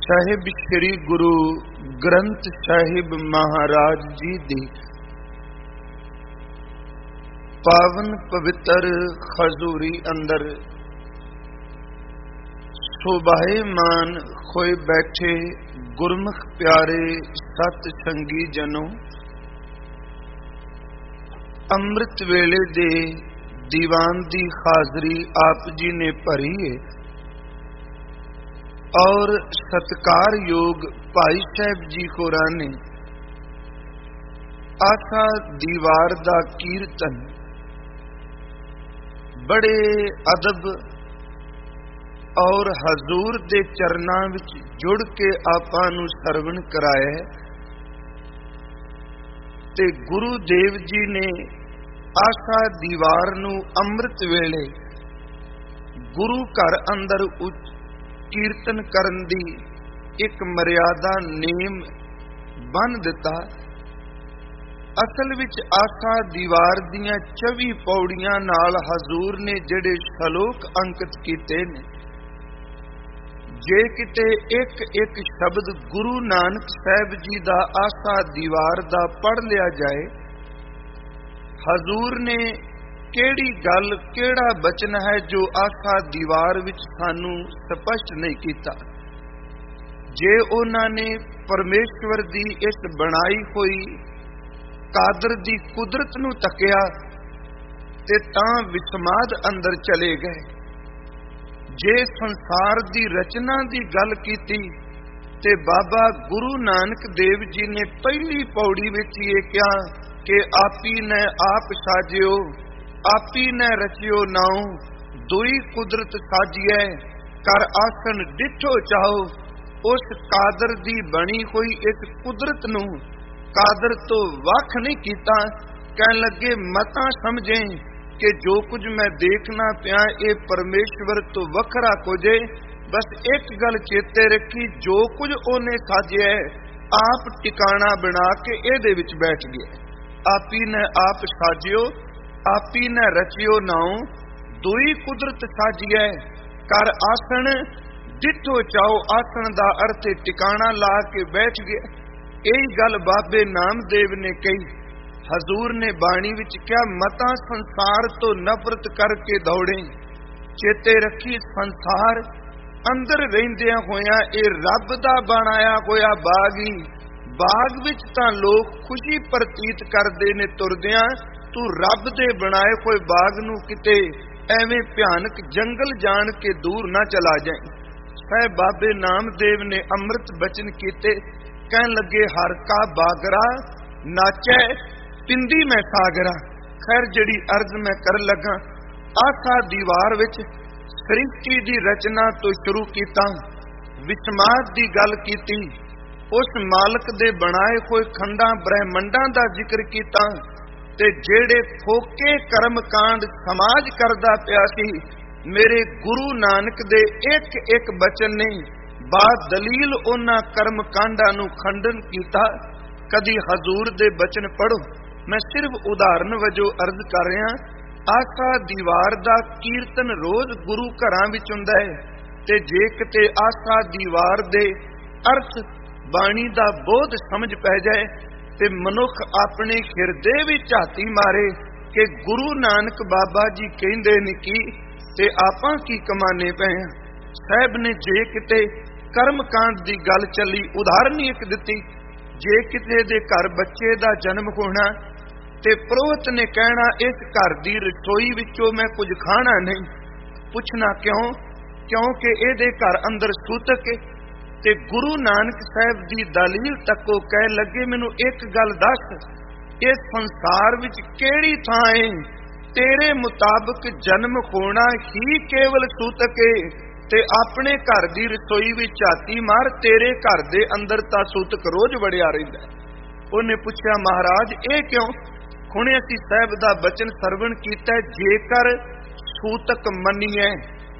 ਸਾਹਿਬ ਸ੍ਰੀ ਗੁਰੂ ਗ੍ਰੰਥ ਸਾਹਿਬ ਮਹਾਰਾਜ ਜੀ ਦੀ ਪਾਵਨ ਪਵਿੱਤਰ ਹਜ਼ੂਰੀ ਅੰਦਰ ਸ਼ੋਭਾਇਮਾਨ ਹੋਏ ਬੈਠੇ ਗੁਰਮੁਖ ਪਿਆਰੇ ਸਤ ਸੰਗੀ ਜਨੋ, ਅੰਮ੍ਰਿਤ ਵੇਲੇ ਦੇ ਦੀਵਾਨ ਦੀ ਹਾਜ਼ਰੀ ਆਪ ਜੀ ਨੇ ਭਰੀ ਹੈ और सत्कार योग भाई साहब जी होरां ने आशा दीवार दा कीर्तन बड़े अदब और हजूर दे चरनां विच जुड़ के आपां नूं सरवण कराया है ते गुरु देव जी ने आशा दीवार नूं अमृत वेले गुरु घर अंदर कीर्तन करन दी एक मर्यादा नेम बन दिता। असल विच आशा दीवार दियां 24 पौड़ियां नाल हजूर ने जिहड़े श्लोक अंकित कीते ने, जे किते एक एक शब्द गुरु नानक साहब जी दा आशा दीवार दा पढ़ लिया जाए, हजूर ने केड़ी गल केड़ा बचन है जो आशा दीवार विच सानू स्पष्ट नहीं कीता। जे उन्हां ने परमेश्वर दी इस बनाई हुई कादर दी कुदरत नू तकिया ते तां विस्माद अंदर चले गए। जे संसार दी रचना दी गल कीती ते बाबा गुरु नानक देव जी ने पहली पौड़ी विच ये कहा कि आपी ने आप साजियो, आपी ने रचियो नाऊ, दुई कुदरत साजिए कर आसन डिठो चाहो। उस कादर दी बनी हुई इस कुदरत नू कादर तो वख नहीं कीता। कहन लगे मता समझे कि जो कुछ मैं देखना पिया ये परमेश्वर तो वखरा कुछ है। बस एक गल चेते रखी, जो कुछ ओने साजिया आप टिकाणा बना के एदे विच बैठ गए। आपी ने आप साजियो, आपी ने रचियो नाऊ, दुई कुदरत साजिए कर आसन डिठो चाओ। आसन दा अर्थ टिकाणा ला के बैठ गए। यही गल बाबे नामदेव ने कही। हजूर ने बाणी विच क्या मता संसार तो नफरत करके दौड़े। चेते रखी संसार अंदर रहिंदियां होया ए रब दा बनाया होया बाग ही। बाग विच तां लोग खुशी प्रतीत करदे ने तुरदियां, तू रब दे बनाए कोई बाग नू किते एवें भयानक जंगल जान के दूर ना चला जाए। साहब बाबे नामदेव ने अमृत बचन कीते। कहन लगे हर का बागरा नाचै पिंदी मैं सागरा। खैर जड़ी अर्ज मैं कर लगा, आशा दीवार विच सृष्टि दी रचना तो शुरू कीता, विस्माद दी गल कीती, उस मालक दे बनाए कोई खंडा ब्रह्मंडां दा जिक्र कीता ते जेड़े फोके कर्म कांड समाज करदा पिया सी, मेरे गुरु नानक दे एक एक बचन ने बात दलील उन्हां कर्म कांडां नूं खंडन कीता। कदी हजूर दे बचन पढ़ो। मैं सिर्फ उदाहरण वजों अर्ज कर रहा। आशा दीवार दा कीर्तन रोज गुरु घरां विच हुंदा है ते जे किते आशा दीवार दे अर्थ बाणी दा बोध समझ पै जाए ते मनुख अपने हिरदे विच झाती मारे कि गुरु नानक बाबा जी कहंदे ने की ते आपां की कमाने पे हैं। साहब ने जे किते कर्म कांड दी गल चली, उदाहरण एक दिती। जे किते दे घर बच्चे दा जन्म होना ते पुरोहित ने कहना इस घर दी रसोई विचों मैं कुछ खाना नहीं। पुछना क्यों? क्योंकि इहदे घर अंदर सूतक है। ते गुरु नानक साहब दी दलील तको कह लगे मैनू एक गल दस, इस संसार विच केड़ी थां है तेरे मुताबिक जन्म होना ही केवल सूतक है ते अपने घर दी रसोई विच झाती मार, तेरे घर दे अंदर तां सूतक रोज वड़िया रहिंदा है। उन्हें पुछया महाराज ये क्यों? हुणे असीं साहब दा बचन सरवण कीता, जेकर सूतक मन्नीए,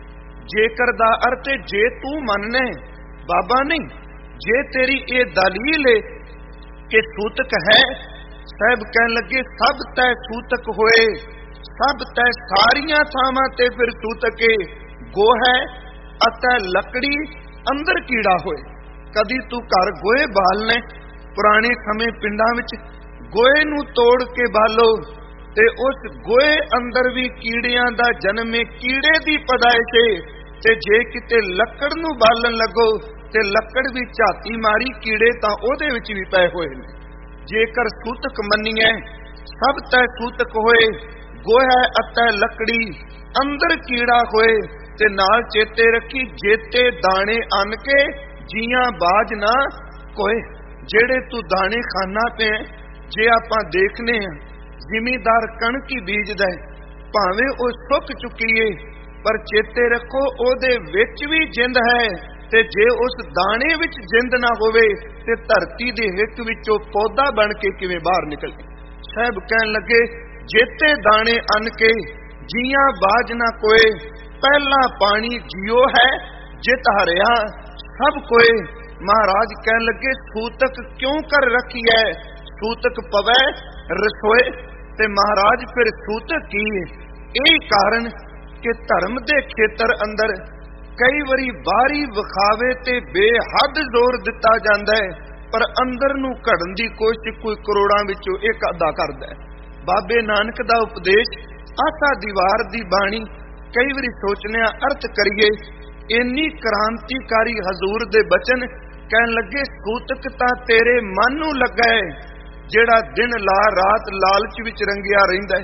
जेकर दा अर्थ जे तू मनना बाबा नहीं, जे तेरी ये दलील है कि सूतक है। साहब कहन लगे सब तय सूतक होए, सब तय सारियां थावां ते फिर सूतक गो है अतः लकड़ी अंदर कीड़ा होए। ਕਦੀ ਤੂੰ ਘਰ ਗੋਹੇ ਬਾਲਨੇ, ਪੁਰਾਣੇ ਸਮੇਂ ਪਿੰਡਾਂ ਵਿੱਚ ਗੋਹੇ ਨੂੰ ਤੋੜ ਕੇ ਬਾਲੋ ਤੇ ਉਸ ਗੋਹੇ ਅੰਦਰ ਵੀ ਕੀੜਿਆਂ ਦਾ ਜਨਮ ਏ, ਕੀੜੇ ਦੀ ਪੈਦਾਇਸ਼ ਏ। ਤੇ ਜੇ ਕਿਤੇ ਲੱਕੜ ਨੂੰ ਬਾਲਣ ਲੱਗੋ ਤੇ ਲੱਕੜ ਵੀ ਝਾਤੀ ਮਾਰੀ, ਕੀੜੇ ਤਾਂ ਉਹਦੇ ਵਿੱਚ ਵੀ ਪਏ ਹੋਏ ਨੇ। ਜੇਕਰ ਸੂਤਕ ਮੰਨੀਏ ਸਭ ਤੈ ਸੂਤਕ ਹੋਏ, ਗੋਹਾ ਅਤੇ ਲੱਕੜੀ ਅੰਦਰ ਕੀੜਾ ਹੋਏ। ਤੇ ਨਾਲ ਚੇਤੇ ਰੱਖੀ ਜੇਤੇ ਦਾਣੇ ਅੰਨ ਕੇ ਜੀਆਂ ਬਾਜ ਨਾ ਕੋਏ। ਜਿਹੜੇ ਤੂੰ ਦਾਣੇ ਖਾਣਾ ਪਿਆ, ਜੇ ਆਪਾਂ ਦੇਖਨੇ ਆ ਜ਼ਿਮੀਦਾਰ ਕਣਕ ਹੀ ਬੀਜਦਾ, ਭਾਵੇਂ ਉਹ ਸੁੱਕ ਚੁੱਕੀ ਏ, ਪਰ ਚੇਤੇ ਰੱਖੋ ਉਹਦੇ ਵਿੱਚ ਵੀ ਜਿੰਦ ਹੈ। ਤੇ ਜੇ ਉਸ ਦਾਣੇ ਵਿੱਚ ਜਿੰਦ ਨਾ ਹੋਵੇ ਤੇ ਧਰਤੀ ਦੇ ਹਿੱਕ ਵਿੱਚੋਂ ਪੌਦਾ ਬਣ ਕੇ ਕਿਵੇਂ ਬਾਹਰ ਨਿਕਲੇ। ਸਾਹਿਬ ਕਹਿਣ ਲੱਗੇ ਜੇਤੇ ਦਾਣੇ ਅੰਨ ਕੇ ਜੀਆਂ ਬਾਜ ਨਾ ਕੋਏ, ਪਹਿਲਾ ਪਾਣੀ ਜੀਓ ਹੈ ਜਿਤ ਹਰਿਆ ਸਭ ਕੋਏ। ਮਹਾਰਾਜ ਕਹਿਣ ਲੱਗੇ ਸੂਤਕ ਕਿਉਂ ਕਰ ਰੱਖੀ ਹੈ, ਸੂਤਕ ਪਵੈ ਰਸੋਏ। ਤੇ ਮਹਾਰਾਜ ਫਿਰ ਸੂਤਕ ਕੀ ਹੈ? ਇਹ ਕਾਰਨ ਕਿ ਧਰਮ ਦੇ ਖੇਤਰ ਅੰਦਰ ਕਈ ਵਾਰੀ ਬਾਹਰੀ ਵਿਖਾਵੇ ਤੇ ਬੇਹੱਦ ਜ਼ੋਰ ਦਿੱਤਾ ਜਾਂਦਾ ਹੈ, ਪਰ ਅੰਦਰ ਨੂੰ ਘੜਨ ਦੀ ਕੋਸ਼ਿਸ਼ ਕੋਈ ਕਰੋੜਾਂ ਵਿੱਚੋਂ ਇੱਕ ਅੱਧਾ ਕਰਦਾ ਹੈ। ਬਾਬੇ ਨਾਨਕ ਦਾ ਉਪਦੇਸ਼, ਆਸਾ ਦੀਵਾਰ ਦੀ ਬਾਣੀ, ਕਈ ਵਾਰੀ ਸੋਚਨੇ ਅਰਥ ਕਰੀਏ, ਇੰਨੀ ਕ੍ਰਾਂਤੀਕਾਰੀ ਹਜ਼ੂਰ ਦੇ ਬਚਨ। ਕਹਿਣ ਲੱਗੇ ਸੂਤਕ ਤਾਂ ਤੇਰੇ ਮਨ ਨੂੰ ਲੱਗਾ ਹੈ, ਜਿਹੜਾ ਦਿਨ ਲਾ ਰਾਤ ਲਾਲਚ ਵਿੱਚ ਰੰਗਿਆ ਰਹਿੰਦਾ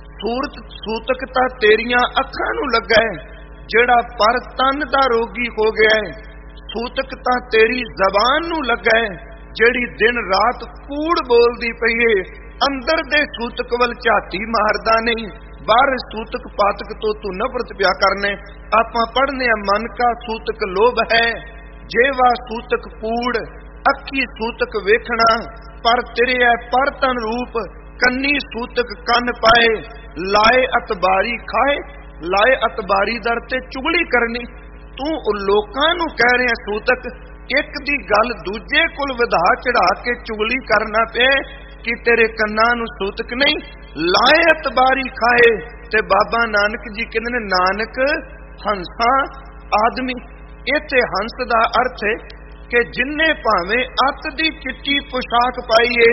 ਹੈ। ਸੂਤਕ ਤਾਂ ਤੇਰੀਆਂ ਅੱਖਾਂ ਨੂੰ ਲੱਗਾ ਹੈ, ਜਿਹੜਾ ਪਰ ਤਨ ਦਾ ਰੋਗੀ ਹੋ ਗਿਆ ਹੈ। ਸੂਤਕ ਤਾਂ ਤੇਰੀ ਜ਼ਬਾਨ ਨੂੰ ਲੱਗਾ ਹੈ, ਜਿਹੜੀ ਦਿਨ ਰਾਤ ਕੂੜ ਬੋਲਦੀ ਪਈ ਏ। ਅੰਦਰ ਦੇ ਸੂਤਕ ਵੱਲ ਝਾਤੀ ਮਾਰਦਾ ਨਹੀਂ, ਬਾਹਰ ਸੂਤਕ ਪਾਤਕ ਤੋਂ ਤੂੰ ਨਫ਼ਰਤ ਪਿਆ ਕਰਨੇ। ਆਪਾਂ ਪੜ੍ਹਨੇ ਆ ਮਨ ਕਾ ਸੂਤਕ ਲੋਭ ਹੈ, ਜੇਵਾ ਸੂਤਕ ਕੂੜ, ਅੱਖੀ ਸੂਤਕ ਵੇਖਣਾ, ਪਰ ਤੇਰੇ ਹੈ ਪਰ ਤਨ ਰੂਪ, ਕੰਨੀ ਸੂਤਕ ਕੰਨ ਪਾਏ, ਲਾਏ ਅਤਬਾਰੀ ਖਾਏ। ਲਾਏ ਅਤਬਾਰੀ ਦਰ ਤੇ ਚੁਗਲੀ ਕਰਨੀ। ਤੂੰ ਲੋਕਾਂ ਨੂੰ ਕਹਿ ਰਿਹਾ ਸੂਤਕ, ਇੱਕ ਦੀ ਗੱਲ ਦੂਜੇ ਕੋਲ ਵਧਾ ਚੜਾ ਕੇ ਚੁਗਲੀ ਕਰਨਾ ਪਿਆ ਕਿ ਤੇਰੇ ਕੰਨਾਂ ਨੂੰ ਸੂਤਕ ਨਹੀਂ। ਲਾਏ ਅਤਬਾਰੀ ਖਾਏ। ਤੇ ਬਾਬਾ ਨਾਨਕ ਜੀ ਕਹਿੰਦੇ ਨੇ ਨਾਨਕ ਹੰਸਾਂ ਆਦਮੀ। ਇੱਥੇ ਹੰਸ ਦਾ ਅਰਥ ਹੈ ਕਿ ਜਿੰਨੇ ਭਾਵੇਂ ਅੱਤ ਦੀ ਚਿੱਟੀ ਪੁਸ਼ਾਕ ਪਾਈਏ,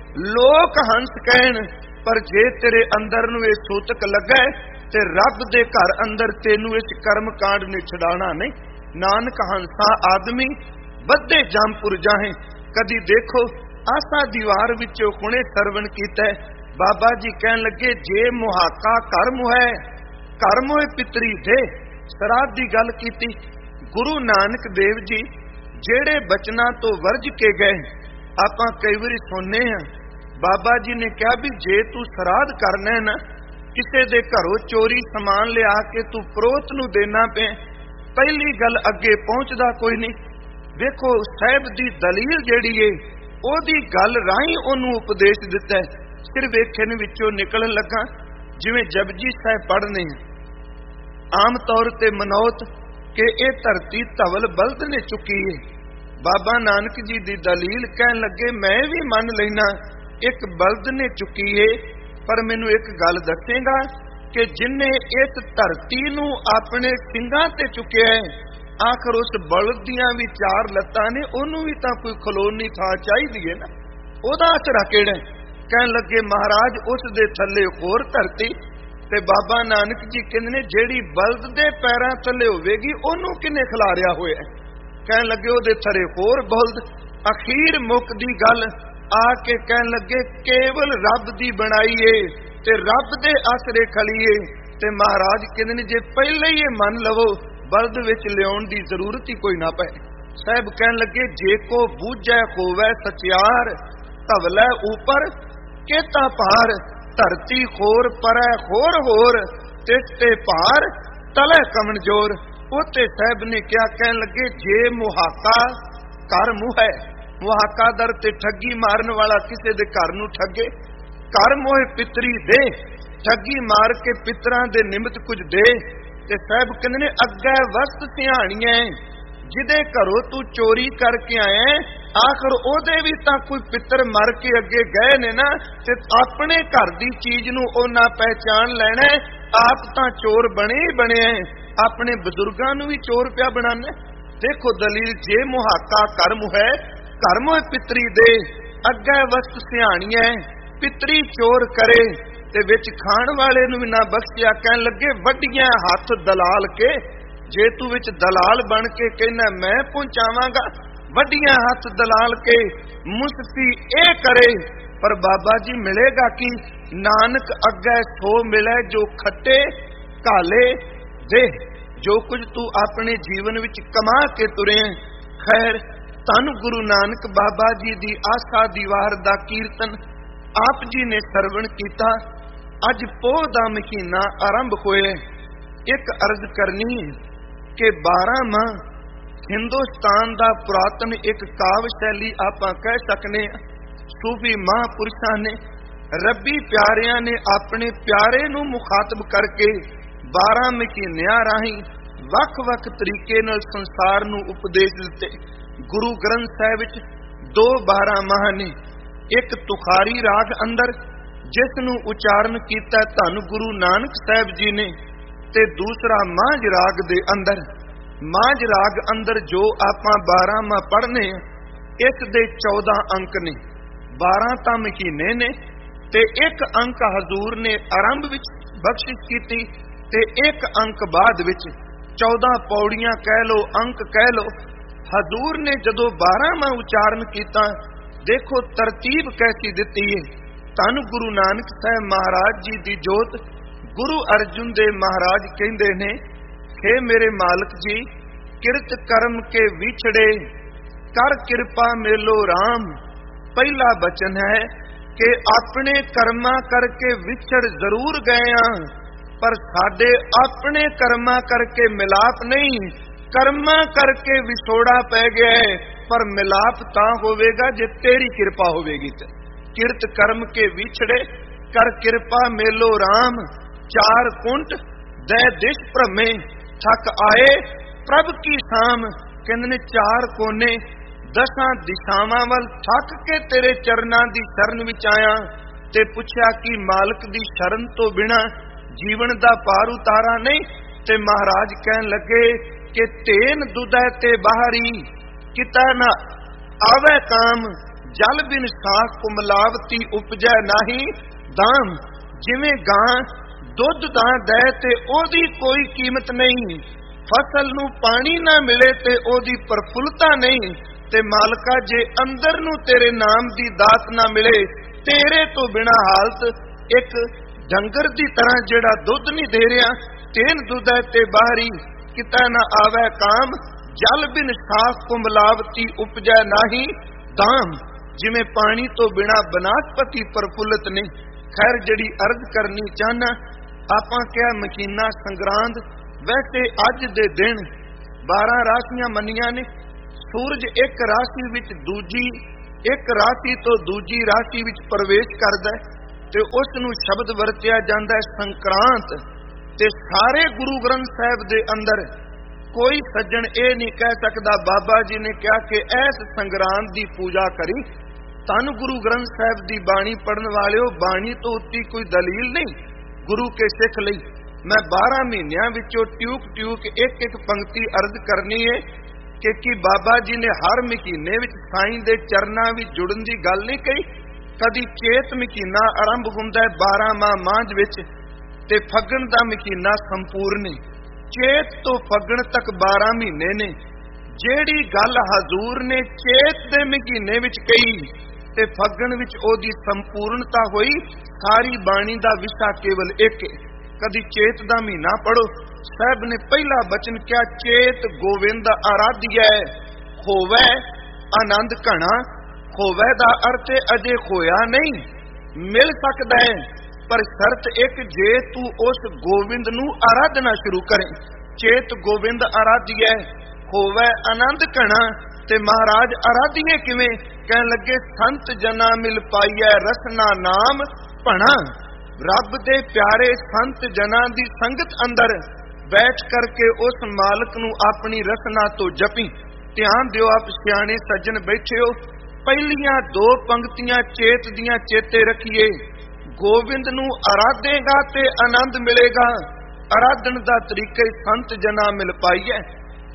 ਲੋਕ ਹੰਸ ਕਹਿਣ, ਪਰ ਜੇ ਤੇਰੇ ਅੰਦਰ ਨੂੰ ਇਹ ਸੂਤਕ ਲੱਗਾ ਤੇ ਰੱਬ ਦੇ ਘਰ ਅੰਦਰ ਤੈਨੂੰ ਇਸ ਕਰਮ ਕਾਂਡ ਨੇ ਛਡਾਣਾ ਨਹੀਂ। ਨਾਨਕ ਹੰਸਾ ਆਦਮੀ ਬੱਧੇ ਜੰਪੁਰ ਜਾਹੇ। ਕਦੀ ਦੇਖੋ ਆਸਾ ਦੀਵਾਰ ਵਿੱਚੋਂ ਹੁਣੇ ਸਰਵਣ ਕੀਤਾ, ਬਾਬਾ ਜੀ ਕਹਿਣ ਲੱਗੇ ਜੇ ਮੁਹਾਕਾ ਕਰਮ ਹੈ, ਕਰਮ ਹੋਏ ਪਿਤਰੀ ਦੇ। ਸਰਾਧ ਦੀ ਗੱਲ ਕੀਤੀ। ਗੁਰੂ ਨਾਨਕ ਦੇਵ ਜੀ ਜਿਹੜੇ ਬਚਨਾਂ ਤੋਂ ਵਰਜ ਕੇ ਗਏ, ਆਪਾਂ ਕਈ ਵਾਰੀ ਸੁਣਨੇ ਆ ਬਾਬਾ ਜੀ ਨੇ ਕਿਹਾ ਵੀ ਜੇ ਤੂੰ ਸਰਾਧ ਕਰਨਾ ਨਾ, ਕਿਸੇ ਦੇ ਘਰੋਂ ਚੋਰੀ ਸਮਾਨ ਲਿਆ ਕੇ ਤੂੰ ਪ੍ਰੋਤ ਨੂੰ ਦੇਣਾ ਪਿਆ, ਪਹਿਲੀ ਗੱਲ ਅੱਗੇ ਪਹੁੰਚਦਾ ਕੋਈ ਨਹੀਂ। ਵੇਖੋ ਸਾਹਿਬ ਦੀ ਦਲੀਲ ਜਿਹੜੀ ਏ, ਉਹਦੀ ਗੱਲ ਰਾਹੀਂ ਉਹਨੂੰ ਉਪਦੇਸ਼ ਦਿੱਤਾ। ਸਿਰ ਵੇਖਣ ਵਿੱਚੋਂ ਨਿਕਲਣ ਲੱਗਾ ਜਿਵੇਂ ਜਪਜੀ ਸਾਹਿਬ ਪੜ੍ਹਨੇ ਆਮ ਤੌਰ ਤੇ ਮਨੌਤ ਕਿ ਇਹ ਧਰਤੀ ਧਵਲ ਬਲਦ ਨੇ ਚੁੱਕੀ ਏ। ਬਾਬਾ ਨਾਨਕ ਜੀ ਦੀ ਦਲੀਲ ਕਹਿਣ ਲੱਗੇ ਮੈਂ ਵੀ ਮੰਨ ਲੈਣਾ ਇੱਕ ਬਲਦ ਨੇ ਚੁੱਕੀ ਏ, ਪਰ ਮੈਨੂੰ ਇੱਕ ਗੱਲ ਦੱਸੇਗਾ ਕਿ ਜਿੰਨੇ ਇਸ ਧਰਤੀ ਨੂੰ ਆਪਣੇ ਸਿੰਘਾਂ ਤੇ ਚੁੱਕਿਆ ਹੈ, ਆਖਰ ਉਸ ਬਲਦ ਦੀਆਂ ਵੀ ਚਾਰ ਲੱਤਾਂ ਨੇ, ਉਹਨੂੰ ਵੀ ਤਾਂ ਕੋਈ ਖਲੋਣੀ ਥਾਂ ਚਾਹੀਦੀ ਹੈ ਨਾ, ਉਹਦਾ ਅਸਰਾ ਕਿਹੜਾ? ਕਹਿਣ ਲੱਗੇ ਮਹਾਰਾਜ ਉਸ ਦੇ ਥੱਲੇ ਹੋਰ ਧਰਤੀ। ਤੇ ਬਾਬਾ ਨਾਨਕ ਜੀ ਕਹਿੰਦੇ ਨੇ ਜਿਹੜੀ ਬਲਦ ਦੇ ਪੈਰਾਂ ਥੱਲੇ ਹੋਵੇਗੀ ਉਹਨੂੰ ਕਿੰਨੇ ਖਿਲਾਰਿਆ ਹੋਇਆ? ਕਹਿਣ ਲੱਗੇ ਉਹਦੇ ਥੱਲੇ ਹੋਰ ਬਲਦ। ਅਖੀਰ ਮੁੱਕ ਦੀ ਗੱਲ ਆ ਕੇ ਕਹਿਣ ਲੱਗੇ ਕੇਵਲ ਰੱਬ ਦੀ ਬਣਾਈ ਏ ਤੇ ਰੱਬ ਦੇ ਆਸਰੇ ਖਲੀਏ। ਤੇ ਮਹਾਰਾਜ ਕਹਿੰਦੇ ਨੇ ਜੇ ਪਹਿਲਾਂ ਹੀ ਇਹ ਮੰਨ ਲਵੋ ਬਲਦ ਵਿੱਚ ਲਿਆਉਣ ਦੀ ਜ਼ਰੂਰਤ ਹੀ ਕੋਈ ਨਾ ਪਏ। ਸਾਹਿਬ ਕਹਿਣ ਲੱਗੇ ਜੇ ਕੋ ਬੂਝੈ ਹੋਵੇ ਸਚਿਆਰ, ਧਵਲੇ ਉਪਰ ਕੇਤਾ ਭਾਰ, ਧਰਤੀ ਖੋਰ ਪਰੈ ਖੋਰ ਹੋਰ, ਤਿਸ ਤੇ ਭਾਰ ਤਲੇ ਕਮਨਜੋਰ। ਉੱਤੇ ਸਾਹਿਬ ਨੇ ਕਿਹਾ, ਕਹਿਣ ਲੱਗੇ ਜੇ ਮੁਹਾਕਾ ਕਰ ਮੂੰਹ ਹੈ, ਮੁਹਾਕਾ ਦਰ ਤੇ ਠੱਗੀ ਮਾਰਨ ਵਾਲਾ ਕਿਸੇ ਦੇ ਘਰ ਨੂੰ ਠੱਗੇ, ਘਰ ਮੋਏ ਪਿਤਰੀ ਦੇ, ਠੱਗੀ ਮਾਰ ਕੇ ਪਿਤਰਾਂ ਦੇ ਨਿਮਤ ਕੁਝ ਦੇ। ਤੇ ਸਾਹਿਬ ਕਹਿੰਦੇ ਨੇ ਅੱਗੇ ਵਸਤ ਸਿਆਣੀਆਂ, ਜਿਹਦੇ ਘਰੋਂ ਤੂੰ ਚੋਰੀ ਕਰਕੇ ਆਇਆ, ਆਖਰ ਉਹਦੇ ਵੀ ਤਾਂ ਕੋਈ ਪਿੱਤਰ ਮਰ ਕੇ ਅੱਗੇ ਗਏ ਨੇ ਨਾ, ਤੇ ਆਪਣੇ ਘਰ ਦੀ ਚੀਜ਼ ਨੂੰ ਉਹਨਾਂ ਪਹਿਚਾਣ ਲੈਣਾ। ਆਪ ਤਾਂ ਚੋਰ ਬਣੇ ਹੀ ਬਣਿਆ, ਆਪਣੇ ਬਜ਼ੁਰਗਾਂ ਨੂੰ ਵੀ ਚੋਰ ਪਿਆ ਬਣਾਣਾ। देखो दलील, जे मुहाका कर्म है, कर्म है पितरी दे, अगे वस्त सियाणीए, पितरी चोर करे, ते विच खाण वाले नूं भी ना बख्शिया। कहन लगे वड्डियां हथ दलाल के, जे तू विच दलाल बन के कहना मैं पहुंचावांगा, वड्डियां हथ दलाल के मुसफी ए करे। पर बाबा जी मिलेगा कि नानक अगे सो मिले जो खट्टे काले दे। जो कुछ तू अपने जीवन विच कमा के तुरे, खैर धन गुरु नानक बाबा जी दी आसा दीवार दा कीर्तन आप जी ने सरवण कीता। अज पोह दा महीना आरंभ होए। एक अर्ज करनी है कि 12 माह हिंदुस्तान दा पुरातन एक काव्य शैली आपां कह सकने। सूफी महापुरुषां ने, रब्बी प्यारियां ने अपने प्यारे नूं मुखातब करके 12 महीनिਆਂ राही ਵੱਖ-ਵੱਖ तरीके नाल संसार नूं उपदेश दिते। गुरु ग्रंथ साहिब विच 2 12 माह ने। एक तुखारी राग अंदर जिस नूं उचारण कीता धन गुरु नानक साहिब जी ने, ते दूसरा मांझ राग दे अंदर। मांझ राग अंदर जो आपां 12 माह पढ़ने, इस दे 14 अंक ने। 12 तां महीने ने ते एक अंक हजूर ने आरंभ विच बख्शिश कीती, ते एक अंक बाद विच 14 पौड़ियां कह लो, अंक कह लो। हजूर ने जदों 12 माह उचारण कीता, देखो तरतीब कैसी दिती है। धन गुरु नानक साहिब महाराज जी दी जोत गुरु अर्जुन देव महाराज कहंदे ने, हे मेरे मालक जी, किरत कर्म के विछड़े कर कृपा मेलो राम। पहला बचन है कि अपने कर्मा करके विछड़ जरूर गए हां, पर साडे अपने कर्मा करके मिलाप नहीं, कर्मा करके विछोड़ा पै गया है। पर मिलाप तां होवेगा जे तेरी कृपा होवेगी। किरत कर्म के विछड़े कर कृपा मेलो राम। 4 कुंट दै दिश भ्रमे थक आए प्रभ की शाम। कहंदे ने 4 कोने 10 दिशावां वल थक के तेरे चरनां दी शरण विच आया, ते पुछया कि मालक दी शरण तो बिना जीवन दा पार उतारा नहीं। ते महाराज कहन लगे कि तेन दुधै ते बाहरी किता ना आवे काम। जल बिन साख को मिलावती उपजै नाही दाम। जिवें गां दुध दा दै ते ओदी कोई कीमत नहीं, फसल नूं पानी ना मिले ते ओदी प्रफुल्लता नहीं। ते मालका जे अंदर नूं तेरे नाम दी दात ना मिले, तेरे तो बिना हालत एक डंगर दी तरह जेड़ा दुध नहीं दे रहा। तेन दुध है ते बाहरी किता ना आवे काम। जल बिन साख को मिलावती उपजै नाही दाम। जिमें पानी तो बिना बनास्पति प्रफुल्लत ने। खैर जड़ी अर्ज करनी चाहना, आपां क्या महीना संग्रांद, वैसे अज दे दिन 12 राशियां मनिया ने। सूरज एक राशि विच दूजी, एक राशि तो दूजी राशि विच प्रवेश करदा है, ते उस नूं शब्द वरतिया जांदा है संक्रांत। ते सारे गुरु ग्रंथ साहिब दे अंदर कोई सज्जन ये नहीं कह सकदा बाबा जी ने कहा कि ऐस संग्रांत दी पूजा करी। धन गुरु ग्रंथ साहिब दी बाणी पढ़न वालिओ, बाणी तो उत्ती कोई दलील नहीं गुरु के सिख लई। मैं 12 महीनों विचों ट्यूक ट्यूक एक एक पंक्ति अर्ज करनी है कि बाबा जी ने हर महीने विच साईं दे चरनां विच जुड़न दी गल नहीं कही। कदी चेत महीना आरंभ हुंदा है 12 माह मांझ विच, ते फगण दा महीना संपूर्ण है। चेत तो फगण तक 12 महीने ने। जेड़ी गल हजूर ने चेत दे महीने विच कही ते फगण विच ओदी संपूर्णता होई। सारी बाणी दा विशा केवल एक है। कदी चेत दा महीना पढ़ो, साहब ने पहला बचन क्या, चेत गोविंद आराध्य होवे आनंद घना। होवे दा अर्थ अजे होया नहीं, मिल सकदा है, पर शर्त एक, जे तू उस गोविंद नू आराधना शुरू करे। चेत गोविंद आराध्य होवे आनंद घना। ते महाराज आराधिए किवें? कहन लगे संत जना मिल पाईए रसना नाम भणा। रब दे प्यारे संत जना दी संगत अंदर बैठ करके उस मालक नू अपनी रसना तो जपी। ध्यान दियो आप सियाणे सज्जन बैठे हो, पहलियां 2 पंक्तियां चेत दियां चेते रखिए। गोविंद नू आराधेगा ते आनंद मिलेगा। आराधन दा तरीका संत जना मिल पाईए।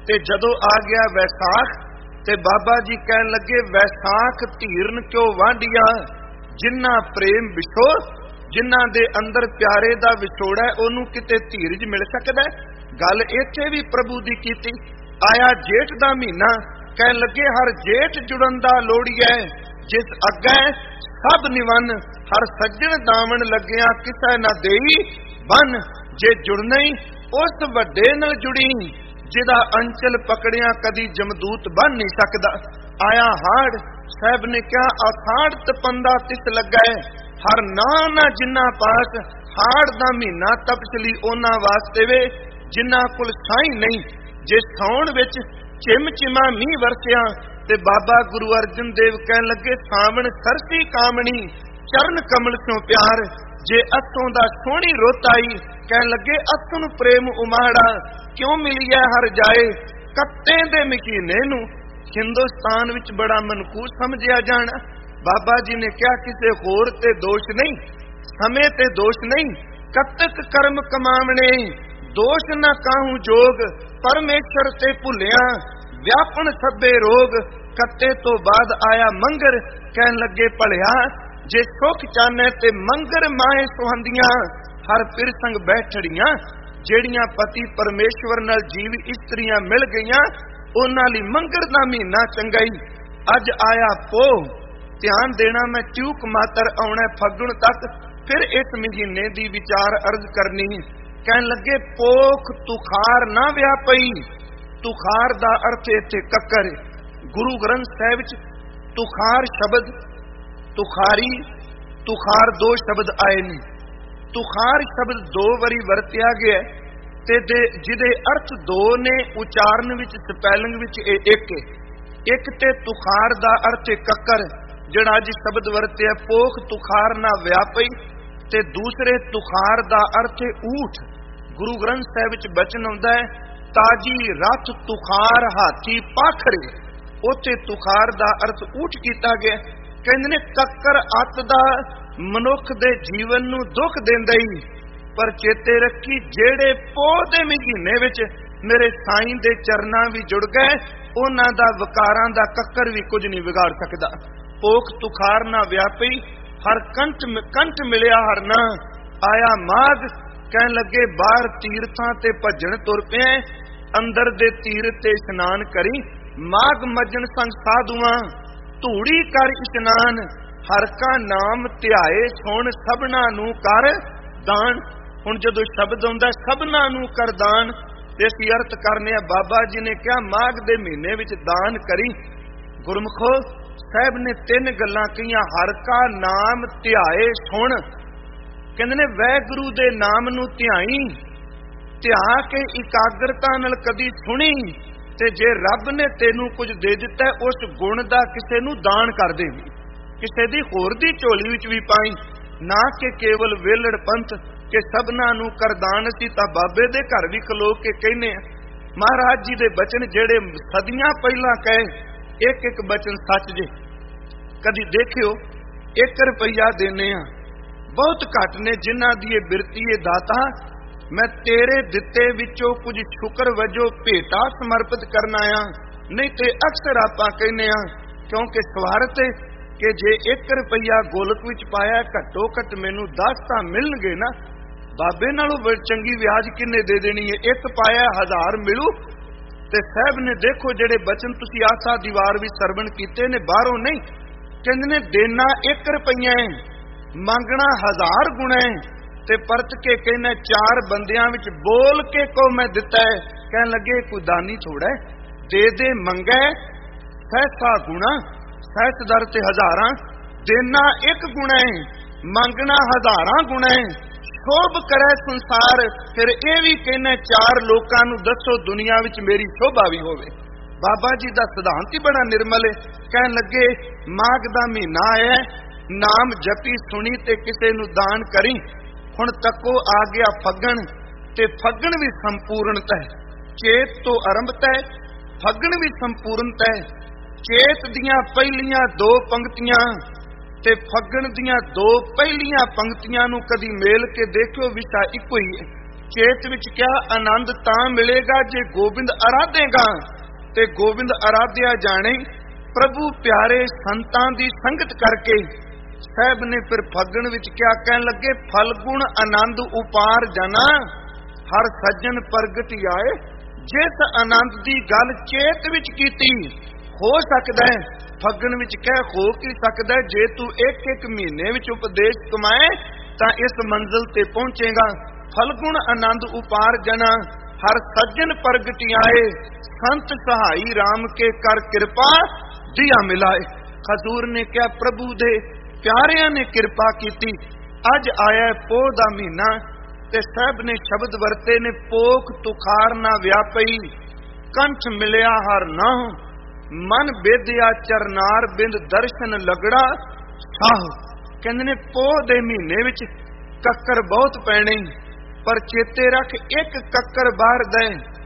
ਤੇ ਜਦੋਂ ਆ ਗਿਆ ਵੈਸਾਖ ਤੇ ਬਾਬਾ ਜੀ ਕਹਿਣ ਲੱਗੇ, ਵੈਸਾਖ ਧੀਰਨ ਕਿਉਂ ਵਾਂਢੀਆਂ, ਜਿਨ੍ਹਾਂ ਪ੍ਰੇਮ ਵਿਛੋ, ਜਿਨ੍ਹਾਂ ਦੇ ਅੰਦਰ ਪਿਆਰੇ ਦਾ ਵਿਛੋੜਾ ਉਹਨੂੰ ਕਿਤੇ ਧੀਰਜ ਮਿਲ ਸਕਦਾ। ਗੱਲ ਇੱਥੇ ਵੀ ਪ੍ਰਭੂ ਦੀ ਕੀਤੀ। ਆਇਆ ਜੇਠ ਦਾ ਮਹੀਨਾ, ਕਹਿਣ ਲੱਗੇ ਹਰ ਜੇਠ ਜੁੜਨ ਦਾ ਲੋੜੀਐ, ਜਿਸ ਅੱਗੇ ਸਭ ਨਿਵਨ, ਹਰ ਸੱਜਣ ਦਾਵਣ ਲੱਗਿਆ ਕਿਸੇ ਨਾ ਦੇਈ ਬੰਨ। ਜੇ ਜੁੜਨਾ ਹੀ ਉਸ ਵੱਡੇ ਨਾਲ ਜੁੜੀ, ਜਿਹਦਾ ਅੰਚਲ ਪਕੜਿਆ ਕਦੀ ਜਮਦੂਤ ਬਣ ਨਹੀਂ ਸਕਦਾ। ਆਇਆ ਹਾੜ, ਸਾਹਿਬ ਨੇ ਕਿਹਾ ਆਖਾੜ ਤਪੰਦਾ ਤਿਸ ਲੱਗਾ, ਹਰ ਨਾ ਜਿੰਨਾ ਪਾਸ। ਹਾੜ ਦਾ ਮਹੀਨਾ ਤਪਸਲੀ ਉਹਨਾਂ ਵਾਸਤੇ ਵੇ ਜਿਨ੍ਹਾਂ ਕੋਲ ਸਾਈਂ ਨਹੀਂ। ਜੇ ਸਾਉਣ ਵਿੱਚ ਚਿਮਚਿਮਾ ਮੀਂਹ ਵਰਸਿਆ ਤੇ ਬਾਬਾ ਗੁਰੂ ਅਰਜਨ ਦੇਵ ਕਹਿਣ ਲੱਗੇ, ਸਾਵਣ ਸਰਸੀ ਕਾਮਣੀ, ਚਰਨ ਕਮਲ ਤੋਂ ਪਿਆਰ। ਜੇ ਅਥੋਂ ਦਾ ਸੋਹਣੀ ਰੁੱਤ ਆਈ, ਕਹਿਣ ਲੱਗੇ ਅਥਨ ਪ੍ਰੇਮ ਉਮਾੜਾ, ਕਿਉਂ ਮਿਲਿਆ ਹਰ ਜਾਏ। ਕੱਤੇ ਦੇ ਮਹੀਨੇ ਨੂੰ ਹਿੰਦੁਸਤਾਨ ਵਿੱਚ ਬੜਾ ਮਨਕੂਸ ਸਮਝਿਆ ਜਾਣਾ। ਬਾਬਾ ਜੀ ਨੇ ਕਿਹਾ ਕਿਸੇ ਹੋਰ ਤੇ ਦੋਸ਼ ਨਹੀਂ, ਸਮੇਂ ਤੇ ਦੋਸ਼ ਨਹੀਂ। ਕੱਤਕ ਕਰਮ ਕਮਾਵਣੇ, ਦੋਸ਼ ਨਾ ਕਾਹੂ ਜੋਗ, ਪਰਮੇਸ਼ਰ ਤੇ ਭੁੱਲਿਆ ਵਿਆਪਣ ਸਭੇ ਰੋਗ। ਕੱਤੇ ਤੋਂ ਬਾਅਦ ਆਇਆ ਮੰਗਰ, ਕਹਿਣ ਲੱਗੇ ਭਲਿਆ ਜੇ ਸੁਖ ਚਾਹਨੇ ਤੇ ਮੰਗਰ ਮਾਏ ਸੁਹੰਦੀਆਂ। ਹਰ ਪਿਰ ਸੰਗ ਬੈਠੜੀਆਂ, ਜਿਹੜੀਆਂ ਪਤੀ ਪਰਮੇਸ਼ਵਰ ਨਾਲ ਜੀਵ ਇਸਤਰੀਆਂ ਮਿਲ ਗਈਆਂ, ਉਹਨਾਂ ਲਈ ਮੰਗਰ ਦਾ ਮਹੀਨਾ ਚੰਗਾ ਹੀ। ਅੱਜ ਆਇਆ ਪੋਹ, ਧਿਆਨ ਦੇਣਾ ਮੈਂ ਚੂਕ ਮਾਤਰ ਆਉਣਾ ਫੱਗਣ ਤੱਕ, ਫਿਰ ਇਸ ਮਹੀਨੇ ਦੀ ਵਿਚਾਰ ਅਰਜ਼ ਕਰਨੀ। ਕਹਿਣ ਲੱਗੇ ਪੋਖ ਤੁਖਾਰ ਨਾ ਵਿਆਪਈ। ਤੁਖਾਰ ਦਾ ਅਰਥ ਇੱਥੇ ਕੱਕਰ। ਗੁਰੂ ਗ੍ਰੰਥ ਸਾਹਿਬ ਵਿੱਚ ਤੁਖਾਰ ਸ਼ਬਦ, ਤੁਖਾਰੀ, ਤੁਖਾਰ ਦੋ ਸ਼ਬਦ ਆਏ ਨੇ। ਤੁਖਾਰ ਸ਼ਬਦ ਦੋ ਵਾਰੀ ਵਰਤਿਆ ਗਿਆ ਤੇ ਜਿਹਦੇ ਅਰਥ ਦੋ ਨੇ, ਉਚਾਰਨ ਵਿੱਚ ਸਪੈਲਿੰਗ ਵਿੱਚ ਇਹ ਇੱਕ ਹੈ। ਇੱਕ ਤੇ ਤੁਖਾਰ ਦਾ ਅਰਥ ਕੱਕਰ, ਜਿਹੜਾ ਅੱਜ ਸ਼ਬਦ ਵਰਤਿਆ ਪੋਖ ਤੁਖਾਰ ਨਾ ਵਿਆਪਈ, ਤੇ ਦੂਸਰੇ ਤੁਖਾਰ ਦਾ ਅਰਥ ਊਠ। ਗੁਰੂ ਗ੍ਰੰਥ ਸਾਹਿਬ ਵਿੱਚ ਬਚਨ ਆਉਂਦਾ ਹੈ, ਤਾਜੀ ਰਥ ਤੁਖਾਰ ਹਾਥੀ ਪਾਖੜੇ। ਉੱਥੇ ਤੁਖਾਰ ਦਾ ਅਰਥ ਊਠ ਕੀਤਾ ਗਿਆ। ਕਹਿੰਦੇ ਨੇ ਕੱਕਰ ਅੱਤ ਦਾ ਮਨੁੱਖ ਦੇ ਜੀਵਨ ਨੂੰ ਦੁੱਖ ਦਿੰਦਾ ਹੀ, ਪਰ ਚੇਤੇ ਰੱਖੀ ਜਿਹੜੇ ਪੋਹ ਦੇ ਮਹੀਨੇ ਵਿੱਚ ਮੇਰੇ ਸਾਈਂ ਦੇ ਚਰਨਾਂ ਵੀ ਜੁੜ ਗਏ, ਉਹਨਾਂ ਦਾ ਵਿਕਾਰਾਂ ਦਾ ਕੱਕਰ ਵੀ ਕੁਝ ਨਹੀਂ ਵਿਗਾੜ ਸਕਦਾ। ਪੋਖ ਤੁਖਾਰ ਨਾ ਵਿਆਪੀ, ਹਰ ਕੰਠ ਮਿਲਿਆ ਹਰ ਨਾ। ਆਇਆ ਮਾਘ, ਕਹਿਣ ਲੱਗੇ ਬਾਹਰ ਤੀਰਥਾਂ ਤੇ ਭੱਜਣ ਤੁਰ ਪਿਆ, ਅੰਦਰ ਦੇ ਤੀਰਥ ਤੇ ਇਸ਼ਨਾਨ ਕਰੀ। ਮਾਘ ਮੱਜਣ ਸੰਗ ਸਾਧੂਆਂ, ਧੂੜੀ ਕਰ ਇਸ਼ਨਾਨ। ਹਰ ਕਾ ਨਾਮ ਧਿਆਏ, ਸੁਣ ਸਭਨਾ ਨੂੰ ਕਰ ਦਾਨ। ਹੁਣ ਜਦੋਂ ਸ਼ਬਦ ਆਉਂਦਾ ਸਭਨਾ ਨੂੰ ਕਰ ਦਾਨ, ਤੇ ਅਸੀਂ ਅਰਥ ਕਰਨੇ ਆ, ਬਾਬਾ ਜੀ ਨੇ ਕਿਹਾ ਮਾਘ ਦੇ ਮਹੀਨੇ ਵਿੱਚ ਦਾਨ ਕਰੀ। ਗੁਰਮੁਖੋ ਸਾਹਿਬ ਨੇ ਤਿੰਨ ਗੱਲਾਂ ਕਹੀਆਂ, ਹਰ ਕਾ ਨਾਮ ਧਿਆਏ ਸੁਣ। ਕਹਿੰਦੇ ਨੇ ਵਾਹਿਗੁਰੂ ਦੇ ਨਾਮ ਨੂੰ ਧਿਆਈ, ਧਿਆ ਕੇ ਇਕਾਗਰਤਾ ਨਾਲ ਕਦੀ ਸੁਣੀ, ਤੇ ਜੇ ਰੱਬ ਨੇ ਤੈਨੂੰ ਕੁਝ ਦੇ ਦਿੱਤਾ ਉਸ ਗੁਣ ਦਾ ਕਿਸੇ ਨੂੰ ਦਾਨ ਕਰ ਦੇਵੀਂ, ਕਿਸੇ ਦੀ ਹੋਰ ਦੀ ਝੋਲੀ ਵਿੱਚ ਵੀ ਪਾਈ। ਨਾ ਕਿ ਕੇਵਲ ਵੇਲੜ ਪੰਥ ਕਿ ਸਭਨਾ ਨੂੰ ਕਰਦਾਨ। ਅਸੀਂ ਤਾਂ ਬਾਬੇ ਦੇ ਘਰ ਵੀ ਖਲੋ ਕੇ ਕਹਿੰਦੇ ਆ, ਮਹਾਰਾਜ ਜੀ ਦੇ ਬਚਨ ਜਿਹੜੇ ਸਦੀਆਂ ਪਹਿਲਾਂ ਕਹੇ, ਇੱਕ ਇੱਕ ਬਚਨ ਸੱਚ ਜੇ। ਕਦੀ ਦੇਖਿਓ 1 ਰੁਪਈਆ ਦੇਨੇ ਆ, ਬਹੁਤ ਘੱਟ ਨੇ ਜਿਨ੍ਹਾਂ ਦੀ ਇਹ ਬਿਰਤੀ ਇਹ ਦਾਤਾ, ਮੈਂ ਤੇਰੇ ਦਿੱਤੇ ਵਿੱਚੋਂ ਕੁਝ ਸ਼ੁਕਰ ਵਜੋਂ ਭੇਟਾ ਸਮਰਪਿਤ ਕਰਨਾ ਆ। ਨਹੀਂ ਤੇ ਅਕਸਰ ਆਪਾਂ ਕਹਿੰਦੇ ਆ, ਕਿਉਂਕਿ ਸਵਾਰਥ ਕਿ ਜੇ 1 ਰੁਪਈਆ ਗੋਲਕ ਵਿੱਚ ਪਾਇਆ, ਘੱਟੋ ਘੱਟ ਮੈਨੂੰ 10 ਤਾਂ ਮਿਲਣਗੇ ਨਾ। ਬਾਬੇ ਨਾਲੋਂ ਚੰਗੀ ਵਿਆਜ ਕਿੰਨੇ ਦੇ ਦੇਣੀ ਹੈ? 1 ਪਾਇਆ 1000 ਮਿਲੂ। ਤੇ ਸਾਹਿਬ ਨੇ ਦੇਖੋ ਜਿਹੜੇ ਬਚਨ ਤੁਸੀਂ ਆਸਾ ਦੀਵਾਰ ਵੀ ਸਰਵਣ ਕੀਤੇ ਨੇ, ਬਾਹਰੋਂ ਨਹੀਂ। ਕਹਿੰਦੇ ਨੇ ਦੇਣਾ 1 ਰੁਪਈਆ ਹੈ, ਮੰਗਣਾ 1000 ਗੁਣਾ ਹੈ। ਤੇ ਪਰਤ ਕੇ ਕਹਿੰਦਾ 4 ਬੰਦਿਆਂ ਵਿੱਚ ਬੋਲ ਕੇ ਕੋ ਮੈਂ ਦਿੱਤਾ ਹੈ। ਕਹਿਣ ਲੱਗੇ ਕੋਈ ਦਾਨੀ ਥੋੜਾ ਦੇ ਦੇ ਮੰਗੈ ਸਹਿਸਾ ਗੁਣਾ। ਸਹਿਸ ਦਰ ਤੇ ਹਜ਼ਾਰਾਂ, ਦੇਣਾ 1 ਗੁਣਾ ਹੈ, ਮੰਗਣਾ 1000 ਗੁਣਾ ਹੈ। ਸ਼ੋਭ ਕਰੇ ਸੰਸਾਰ, ਫਿਰ ਇਹ ਵੀ ਕਹਿੰਦਾ 4 ਲੋਕਾਂ ਨੂੰ ਦੱਸੋ ਦੁਨੀਆ ਵਿੱਚ ਮੇਰੀ ਸ਼ੋਭਾ ਵੀ ਹੋਵੇ। ਬਾਬਾ ਜੀ ਦਾ ਸਿਧਾਂਤ ਹੀ ਬੜਾ ਨਿਰਮਲ ਹੈ। ਕਹਿਣ ਲੱਗੇ ਮਾਘ ਦਾ ਮਹੀਨਾ ਆਇਆ, ਨਾਮ ਜਪੀ ਸੁਣੀ ਤੇ ਕਿਸੇ ਨੂੰ ਦਾਨ ਕਰੀ। ਹੁਣ ਤੱਕੋ ਆ ਗਿਆ ਫੱਗਣ, ਤੇ ਫੱਗਣ ਵੀ ਸੰਪੂਰਨਤਾ ਹੈ। ਚੇਤ ਤੋਂ ਆਰੰਭਤਾ ਹੈ, ਫੱਗਣ ਵੀ ਸੰਪੂਰਨਤਾ ਹੈ। ਚੇਤ ਦੀਆਂ ਪਹਿਲੀਆਂ 2 ਪੰਕਤੀਆਂ ਤੇ ਫੱਗਣ ਦੀਆਂ 2 ਪਹਿਲੀਆਂ ਪੰਕਤੀਆਂ ਨੂੰ ਕਦੀ ਮੇਲ ਕੇ ਦੇਖਿਓ, ਵਿਸ਼ਾ ਇੱਕੋ ਹੀ ਹੈ। ਚੇਤ ਵਿੱਚ ਕਿਹਾ ਆਨੰਦ ਤਾਂ ਮਿਲੇਗਾ ਜੇ ਗੋਬਿੰਦ ਆਰਾਧੇਗਾ, ਤੇ ਗੋਬਿੰਦ ਆਰਾਧਿਆ ਜਾਣੇ ਪ੍ਰਭੂ ਪਿਆਰੇ ਸੰਤਾਂ ਦੀ ਸੰਗਤ ਕਰਕੇ। ਸਾਹਿਬ ਨੇ ਫਿਰ ਫੱਗਣ ਵਿੱਚ ਕਿਹਾ, ਕਹਿਣ ਲੱਗੇ ਫਲਗੁਣ ਆਨੰਦ ਉਪਾਰ ਜਨਾ, ਹਰ ਸੱਜਣ ਪ੍ਰਗਟ ਆਏ। ਜਿਸ ਆਨੰਦ ਦੀ ਗੱਲ ਚੇਤ ਵਿੱਚ ਕੀਤੀ, ਹੋ ਸਕਦਾ ਹੈ ਫੱਗਣ ਵਿੱਚ ਕਹਿ ਹੋ ਕੀ ਸਕਦਾ, ਜੇ ਤੂੰ ਇੱਕ ਇੱਕ ਮਹੀਨੇ ਵਿੱਚ ਉਪਦੇਸ਼ ਕਮਾਏ ਤਾਂ ਇਸ ਮੰਜ਼ਿਲ ਤੇ ਪਹੁੰਚੇਗਾ। ਫਲਗੁਣ ਆਨੰਦ ਉਪਾਰ ਜਨਾ, ਹਰ ਸੱਜਣ ਪ੍ਰਗਟ ਆਏ। ਸੰਤ ਸਹਾਈ ਰਾਮ ਕੇ ਕਰ ਕਿਰਪਾ, ਦਿਆ ਮਿਲਾਏ। ਹਜ਼ੂਰ ਨੇ ਕਿਹਾ ਪ੍ਰਭੂ ਦੇ ਪਿਆਰਿਆਂ ਨੇ ਕਿਰਪਾ ਕੀਤੀ। ਅੱਜ ਆਇਆ ਪੋਹ ਦਾ ਮਹੀਨਾ, ਤੇ ਸਾਹਿਬ ਨੇ ਸ਼ਬਦ ਵਰਤੇ ਨੇ, ਪੋਖ ਤੁਖਾਰ ਨਾ ਵਿਆਪਈ, ਕੰਠ ਮਿਲਿਆ ਹਰ ਨਾਹ, ਮਨ ਬੇਦਿਆ ਚਰਨਾਰ ਬਿੰਦ ਦਰਸ਼ਨ ਲਗੜਾ ਸਾਹ। ਕਹਿੰਦੇ ਨੇ ਪੋਹ ਦੇ ਮਹੀਨੇ ਵਿੱਚ ਕੱਕਰ ਬਹੁਤ ਪੈਣੇ, ਪਰ ਚੇਤੇ ਰੱਖ ਇੱਕ ਕੱਕਰ ਬਾਹਰ ਦੇ।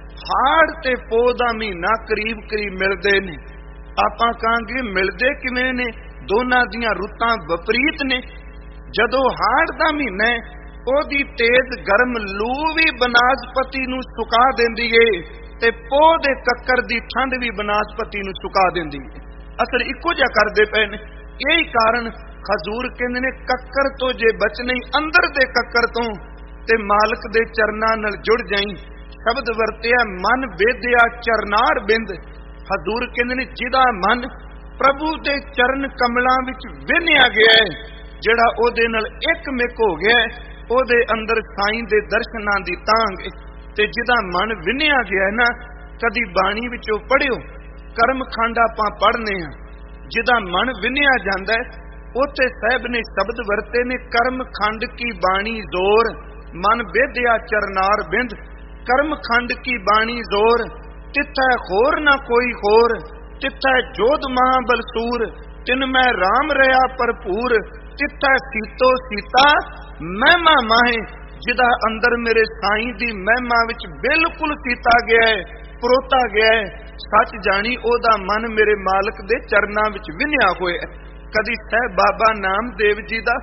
ਹਾੜ ਤੇ ਪੋਹ ਦਾ ਮਹੀਨਾ ਕਰੀਬ ਕਰੀਬ ਮਿਲਦੇ ਨੇ। ਆਪਾਂ ਕਹਾਂਗੇ ਮਿਲਦੇ ਕਿਵੇਂ ਨੇ, ਦੋਨਾਂ ਦੀਆਂ ਰੁੱਤਾਂ ਵਿਪਰੀਤ ਨੇ। ਜਦੋਂ ਹਾੜ ਦਾ ਮਹੀਨਾ ਹੈ, ਉਹਦੀ ਤੇਜ਼ ਗਰਮ ਲੂ ਵੀ ਬਨਾਸਪਤੀ ਨੂੰ ਸੁਕਾ ਦਿੰਦੀ ਏ, ਤੇ ਪੋਹ ਦੇ ਕੱਕਰ ਦੀ ਠੰਡ ਵੀ ਬਨਾਸਪਤੀ ਨੂੰ ਸੁਕਾ ਦਿੰਦੀ ਏ। ਅਸਲ ਇੱਕੋ ਜਿਹਾ ਕਰਦੇ ਪਏ ਨੇ। ਇਹੀ ਕਾਰਨ ਹਜ਼ੂਰ ਕਹਿੰਦੇ ਨੇ ਕੱਕਰ ਤੋਂ ਜੇ ਬਚਣਾ ਹੀ ਅੰਦਰ ਦੇ ਕੱਕਰ ਤੋਂ, ਤੇ ਮਾਲਕ ਦੇ ਚਰਨਾਂ ਨਾਲ ਜੁੜ ਜਾਈ। ਸ਼ਬਦ ਵਰਤਿਆ ਮਨ ਬੇਦਿਆ ਚਰਨਾਰ ਬਿੰਦ। ਹਜ਼ੂਰ ਕਹਿੰਦੇ ਨੇ ਜਿਹਦਾ ਮਨ ਪ੍ਰਭੂ ਦੇ ਚਰਨ ਕਮਲਾਂ ਵਿੱਚ ਵਿੰਨਿਆ ਗਿਆ ਹੈ, ਜਿਹੜਾ ਉਹਦੇ ਨਾਲ ਇੱਕ ਮਿਕ ਹੋ ਗਿਆ, ਉਹਦੇ ਅੰਦਰ ਸਾਈਂ ਦੇ ਦਰਸ਼ਨਾਂ ਦੀ ਤਾਂਘ। ਤੇ ਜਿਹਦਾ ਮਨ ਵਿੰਨਿਆ ਗਿਆ ਨਾ, ਕਦੀ ਬਾਣੀ ਵਿੱਚੋਂ ਪੜ੍ਹਿਓ, ਕਰਮ ਖੰਡ ਆਪਾਂ ਪੜ੍ਹਨੇ ਆ। ਜਿਹਦਾ ਮਨ ਵਿੰਨਿਆ ਜਾਂਦਾ, ਉੱਥੇ ਸਾਹਿਬ ਨੇ ਸ਼ਬਦ ਵਰਤੇ ਨੇ, ਕਰਮ ਖੰਡ ਕੀ ਬਾਣੀ ਜ਼ੋਰ, ਮਨ ਬੇਦਿਆ ਚਰਨਾਰ ਬਿੰਦ। ਕਰਮ ਖੰਡ ਕੀ ਬਾਣੀ ਜ਼ੋਰ, ਤਿੱਥੈ ਹੋਰ ਨਾ ਕੋਈ ਹੋਰ, ਤਿੱਥੈ ਜੋਧ ਮਹਾਬਲਸੂਰ, ਤਿਨ ਮੈਂ ਰਾਮ ਰਿਹਾ ਭਰਪੂਰ, ਤਿੱਥੈ ਸੀਤੋ ਸੀਤਾ ਮਹਿਮਾ ਮਾਹੇ। ਜਿਹਦਾ ਅੰਦਰ ਮੇਰੇ ਸਾਈਂ ਦੀ ਮਹਿਮਾ ਵਿੱਚ ਬਿਲਕੁਲ ਸੀਤਾ ਗਿਆ ਹੈ, ਪਰੋਤਾ ਗਿਆ ਹੈ, ਸੱਚ ਜਾਣੀ ਉਹਦਾ ਮਨ ਮੇਰੇ ਮਾਲਕ ਦੇ ਚਰਨਾਂ ਵਿੱਚ ਵਿੰਨਿਆ ਹੋਇਆ। ਕਦੀ ਸਾਹਿਬ ਬਾਬਾ ਨਾਮਦੇਵ ਜੀ ਦਾ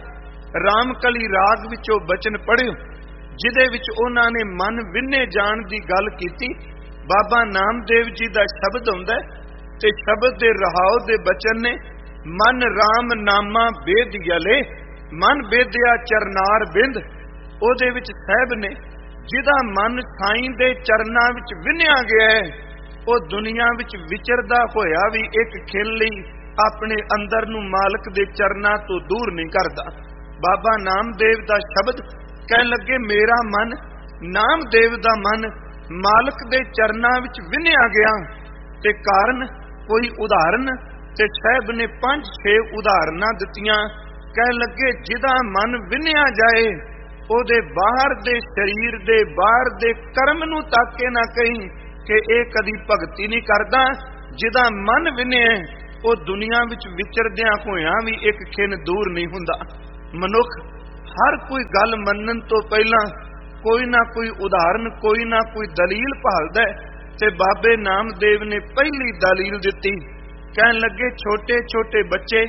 ਰਾਮਕਲੀ ਰਾਗ ਵਿੱਚੋਂ ਬਚਨ ਪੜ੍ਹਿਓ, ਜਿਹਦੇ ਵਿੱਚ ਉਹਨਾਂ ਨੇ ਮਨ ਵਿੰਨੇ ਜਾਣ ਦੀ ਗੱਲ ਕੀਤੀ। ਬਾਬਾ ਨਾਮਦੇਵ ਜੀ ਦਾ ਸ਼ਬਦ ਹੁੰਦਾ, ਤੇ ਸ਼ਬਦ ਦੇ ਰਹਾਉ ਦੇ ਬਚਨ ਨੇ, ਮਨ ਰਾਮ ਨਾਮਾ ਬੇਦਿਆਲੇ, ਮਨ ਬੇਦਿਆ ਚਰਨਾਰ ਬਿੰਦ। ਉਹਦੇ ਵਿੱਚ ਸਾਹਿਬ ਨੇ ਜਿਹਦਾ ਮਨ ਸਾਈਂ ਦੇ ਚਰਨਾਂ ਵਿੱਚ ਵਿੰਨਿਆ ਗਿਆ ਹੈ, ਉਹ ਦੁਨੀਆ ਵਿੱਚ ਵਿਚਰਦਾ ਹੋਇਆ ਵੀ ਇੱਕ ਖਿਲ ਲਈ ਆਪਣੇ ਅੰਦਰ ਨੂੰ ਮਾਲਕ ਦੇ ਚਰਨਾਂ ਤੋਂ ਦੂਰ ਨਹੀਂ ਕਰਦਾ। ਬਾਬਾ ਨਾਮਦੇਵ ਦਾ ਸ਼ਬਦ ਕਹਿਣ ਲੱਗੇ, ਮੇਰਾ ਮਨ, ਨਾਮਦੇਵ ਦਾ ਮਨ ਮਾਲਕ ਦੇ ਚਰਨਾਂ ਵਿੱਚ ਵਿੰਨਿਆ ਗਿਆ। ਤੇ ਕਾਰਨ ਕੋਈ ਉਦਾਹਰਨ, ਤੇ ਸਾਹਿਬ ਨੇ 5-6 ਉਦਾਹਰਨਾਂ ਦਿੱਤੀਆਂ। ਕਹਿਣ ਲੱਗੇ ਜਿਹਦਾ ਮਨ ਵਿੰਨਿਆ ਜਾਏ, ਉਹਦੇ ਬਾਹਰ ਦੇ ਸਰੀਰ ਦੇ ਬਾਹਰ ਦੇ ਕਰਮ ਨੂੰ ਤਾਕੇ ਨਾ ਕਹੀਂ ਕਿ ਇਹ ਕਦੀ ਭਗਤੀ ਨਹੀਂ ਕਰਦਾ। ਜਿਹਦਾ ਮਨ ਵਿੰਨਿਆ, ਉਹ ਦੁਨੀਆ ਵਿੱਚ ਵਿਚਰਦਿਆਂ ਹੋਇਆਂ ਵੀ ਇੱਕ ਖਿਣ ਦੂਰ ਨਹੀਂ ਹੁੰਦਾ। ਮਨੁੱਖ ਹਰ ਕੋਈ ਗੱਲ ਮੰਨਣ ਤੋਂ ਪਹਿਲਾਂ ਕੋਈ ਨਾ ਕੋਈ ਉਦਾਹਰਨ, ਕੋਈ ਨਾ ਕੋਈ ਦਲੀਲ ਭਾਲਦਾ, ਤੇ ਬਾਬੇ ਨਾਮਦੇਵ ਨੇ ਪਹਿਲੀ ਦਲੀਲ ਦਿੱਤੀ। ਕਹਿਣ ਲੱਗੇ ਛੋਟੇ ਛੋਟੇ ਬੱਚੇ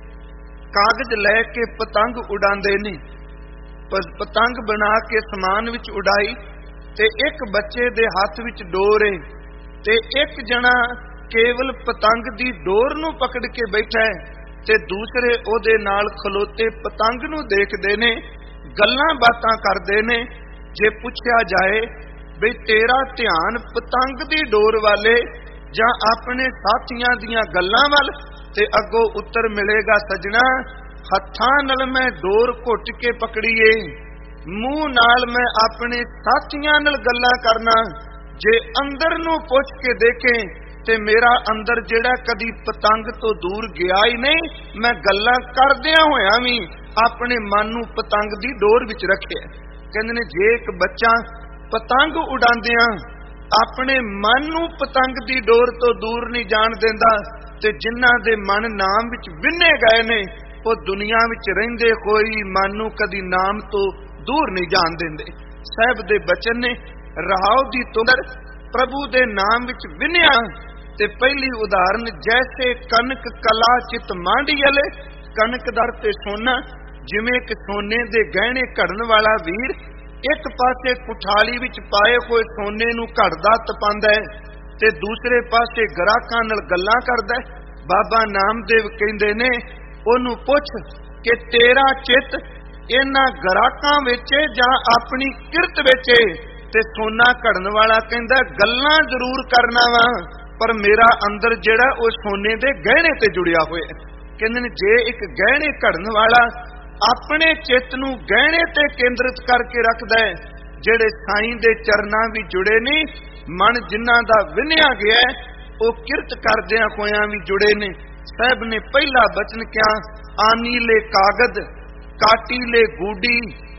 ਕਾਗਜ਼ ਲੈ ਕੇ ਪਤੰਗ ਉਡਾਉਂਦੇ ਨੇ, ਪਤੰਗ ਬਣਾ ਕੇ ਸਮਾਨ ਵਿੱਚ ਉਡਾਈ, ਤੇ ਇੱਕ ਬੱਚੇ ਦੇ ਹੱਥ ਵਿੱਚ ਡੋਰ ਏ, ਤੇ ਇੱਕ ਜਣਾ ਕੇਵਲ ਪਤੰਗ ਦੀ ਡੋਰ ਨੂੰ ਪਕੜ ਕੇ ਬੈਠਾ ਹੈ, ਤੇ ਦੂਸਰੇ ਉਹਦੇ ਨਾਲ ਖਲੋਤੇ ਪਤੰਗ ਨੂੰ ਦੇਖਦੇ ਨੇ, ਗੱਲਾਂ ਬਾਤਾਂ ਕਰਦੇ ਨੇ। ਜੇ ਪੁੱਛਿਆ ਜਾਏ ਬਈ ਤੇਰਾ ਧਿਆਨ ਪਤੰਗ ਦੀ ਡੋਰ ਵਾਲੇ ਜਾਂ ਆਪਣੇ ਸਾਥੀਆਂ ਦੀਆਂ ਗੱਲਾਂ ਵੱਲ, ਤੇ ਅੱਗੋਂ ਉੱਤਰ ਮਿਲੇਗਾ, ਸਜਣਾ ਹੱਥਾਂ ਨਾਲ ਮੈਂ ਡੋਰ ਘੁੱਟ ਕੇ ਪਕੜੀਏ, ਮੂੰਹ ਨਾਲ ਮੈਂ ਆਪਣੇ ਸਾਥੀਆਂ ਨਾਲ ਗੱਲਾਂ ਕਰਨਾ। ਜੇ ਅੰਦਰ ਨੂੰ ਪੁੱਛ ਕੇ ਦੇਖੇ ਤੇ ਮੇਰਾ ਅੰਦਰ ਜਿਹੜਾ ਕਦੀ ਪਤੰਗ ਤੋਂ ਦੂਰ ਗਿਆ ਹੀ ਨਹੀਂ, ਮੈਂ ਗੱਲਾਂ ਕਰਦਿਆਂ ਹੋਇਆਂ ਵੀ ਆਪਣੇ ਮਨ ਨੂੰ ਪਤੰਗ ਦੀ ਡੋਰ ਵਿੱਚ ਰੱਖਿਆ। ਕਹਿੰਦੇ ਨੇ ਜੇ ਇੱਕ ਬੱਚਾ ਪਤੰਗ ਉਡਾਉਂਦਿਆਂ ਆਪਣੇ ਮਨ ਨੂੰ ਪਤੰਗ ਦੀ ਡੋਰ ਤੋਂ ਦੂਰ ਨਹੀਂ ਜਾਣ ਦਿੰਦਾ, ਤੇ ਜਿਨ੍ਹਾਂ ਦੇ ਮਨ ਨਾਮ ਵਿੱਚ ਵਿੰਨੇ ਗਏ ਨੇ, ਉਹ ਦੁਨੀਆ ਵਿੱਚ ਰਹਿੰਦੇ ਹੋਈ ਮਨ ਨੂੰ ਕਦੀ ਨਾਮ ਤੋਂ ਦੂਰ ਨਹੀਂ ਜਾਣ ਦਿੰਦੇ। ਸਾਹਿਬ ਦੇ ਬਚਨ ਨੇ ਰਹਾਉ ਦੀ ਤੁੰਦਰ ਪ੍ਰਭੂ ਦੇ ਨਾਮ ਵਿੱਚ ਵਿੰਨਿਆ। ਤੇ ਪਹਿਲੀ ਉਦਾਹਰਨ, ਜੈਸੇ ਕਨਕ ਕਲਾ ਚਿਤ ਮਾਂਡੀਅਲੇ, ਕਣਕ ਦਰ ਤੇ ਸੋਨਾ, ਜਿਵੇਂ ਕਿ ਸੋਨੇ ਦੇ ਗਹਿਣੇ ਘੜਨ ਵਾਲਾ ਵੀਰ ਇੱਕ ਪਾਸੇ ਕੁਠਾਲੀ ਵਿੱਚ ਪਾਏ ਹੋਏ ਸੋਨੇ ਨੂੰ ਘੜਦਾ ਤਪਾਉਂਦਾ ਹੈ ਤੇ ਦੂਸਰੇ ਪਾਸੇ ਗ੍ਰਾਹਕਾਂ ਨਾਲ ਗੱਲਾਂ ਕਰਦਾ ਹੈ। ਬਾਬਾ ਨਾਮਦੇਵ ਕਹਿੰਦੇ ਨੇ, ਉਹਨੂੰ ਪੁੱਛ ਕਿ ਤੇਰਾ ਚਿੱਤ ਇਹਨਾਂ ਗ੍ਰਾਹਕਾਂ ਵਿੱਚ ਜਾਂ ਆਪਣੀ ਕਿਰਤ ਵਿੱਚ? ਤੇ ਸੋਨਾ ਘੜਨ ਵਾਲਾ ਕਹਿੰਦਾ, ਗੱਲਾਂ ਜ਼ਰੂਰ ਕਰਨਾ ਵਾ, ਪਰ ਮੇਰਾ ਅੰਦਰ ਜਿਹੜਾ ਉਹ ਸੋਨੇ ਦੇ ਗਹਿਣੇ ਤੇ ਜੁੜਿਆ ਹੋਇਆ। ਕਹਿੰਦੇ ਨੇ, ਜੇ ਇੱਕ ਗਹਿਣੇ ਘੜਨ ਵਾਲਾ ਆਪਣੇ ਚਿੱਤ ਨੂੰ ਗਹਿਣੇ ਤੇ ਕੇਂਦਰਿਤ ਕਰਕੇ ਰੱਖਦਾ ਹੈ, ਜਿਹੜੇ ਸਾਈਂ ਦੇ ਚਰਨਾਂ ਵੀ ਜੁੜੇ ਨਹੀਂ, ਮਨ ਜਿਨ੍ਹਾਂ ਦਾ ਵਿੰਨਿਆ ਗਿਆ ਉਹ ਕਿਰਤ ਕਰਦਿਆਂ ਹੋਇਆਂ ਵੀ ਜੁੜੇ ਨੇ। ਸਾਹਿਬ ਨੇ ਪਹਿਲਾ ਬਚਨ ਕਿਹਾ, ਆਨੀ ਲੈ ਕਾਗਦ ਕਾਟੀ ਲੈ ਗੂਡੀ,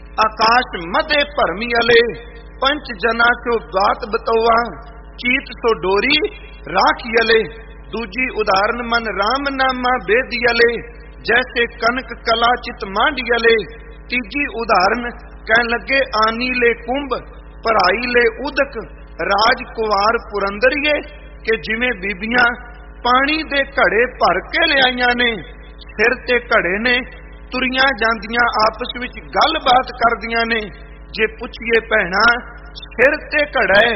ਆਕਾਸ਼ ਮਧੇ ਭਰਮੀ ਅਲੇ, ਪੰਚ ਜਨਾ ਚੋ ਬਾਤ ਬਤੋਆ, ਚੀਤ ਸੋ ਡੋਰੀ ਰਾਖੀ ਅਲੇ। ਦੂਜੀ ਉਦਾਹਰਨ, ਮਨ ਰਾਮ ਨਾਮਾ ਬੇਦੀ ਅਲੇ, ਜੈਸੇ ਕਨਕ ਕਲਾ ਚਿਤ ਮਾਂਡੀ ਅਲੇ। ਤੀਜੀ ਉਦਾਹਰਨ ਕਹਿਣ ਲੱਗੇ, ਆਨੀ ਲੈ ਕੁੰਭ ਭਰਾਈ ਲੈ ਉਦਕ, ਰਾਜ ਕੁਵਾਰ ਪੁਰੰਦਰੀਏ, ਕਿ ਜਿਵੇਂ ਬੀਬੀਆਂ ਪਾਣੀ ਦੇ ਘੜੇ ਭਰ ਕੇ ਲਿਆਈਆਂ ਨੇ, ਸਿਰ ਤੇ ਘੜੇ ਨੇ, ਤੁਰੀਆਂ ਜਾਂਦੀਆਂ ਆਪਸ ਵਿੱਚ ਗੱਲਬਾਤ ਕਰਦੀਆਂ ਨੇ। ਜੇ ਪੁੱਛੀਏ ਭੈਣਾ, ਸਿਰ ਤੇ ਘੜਾ ਹੈ,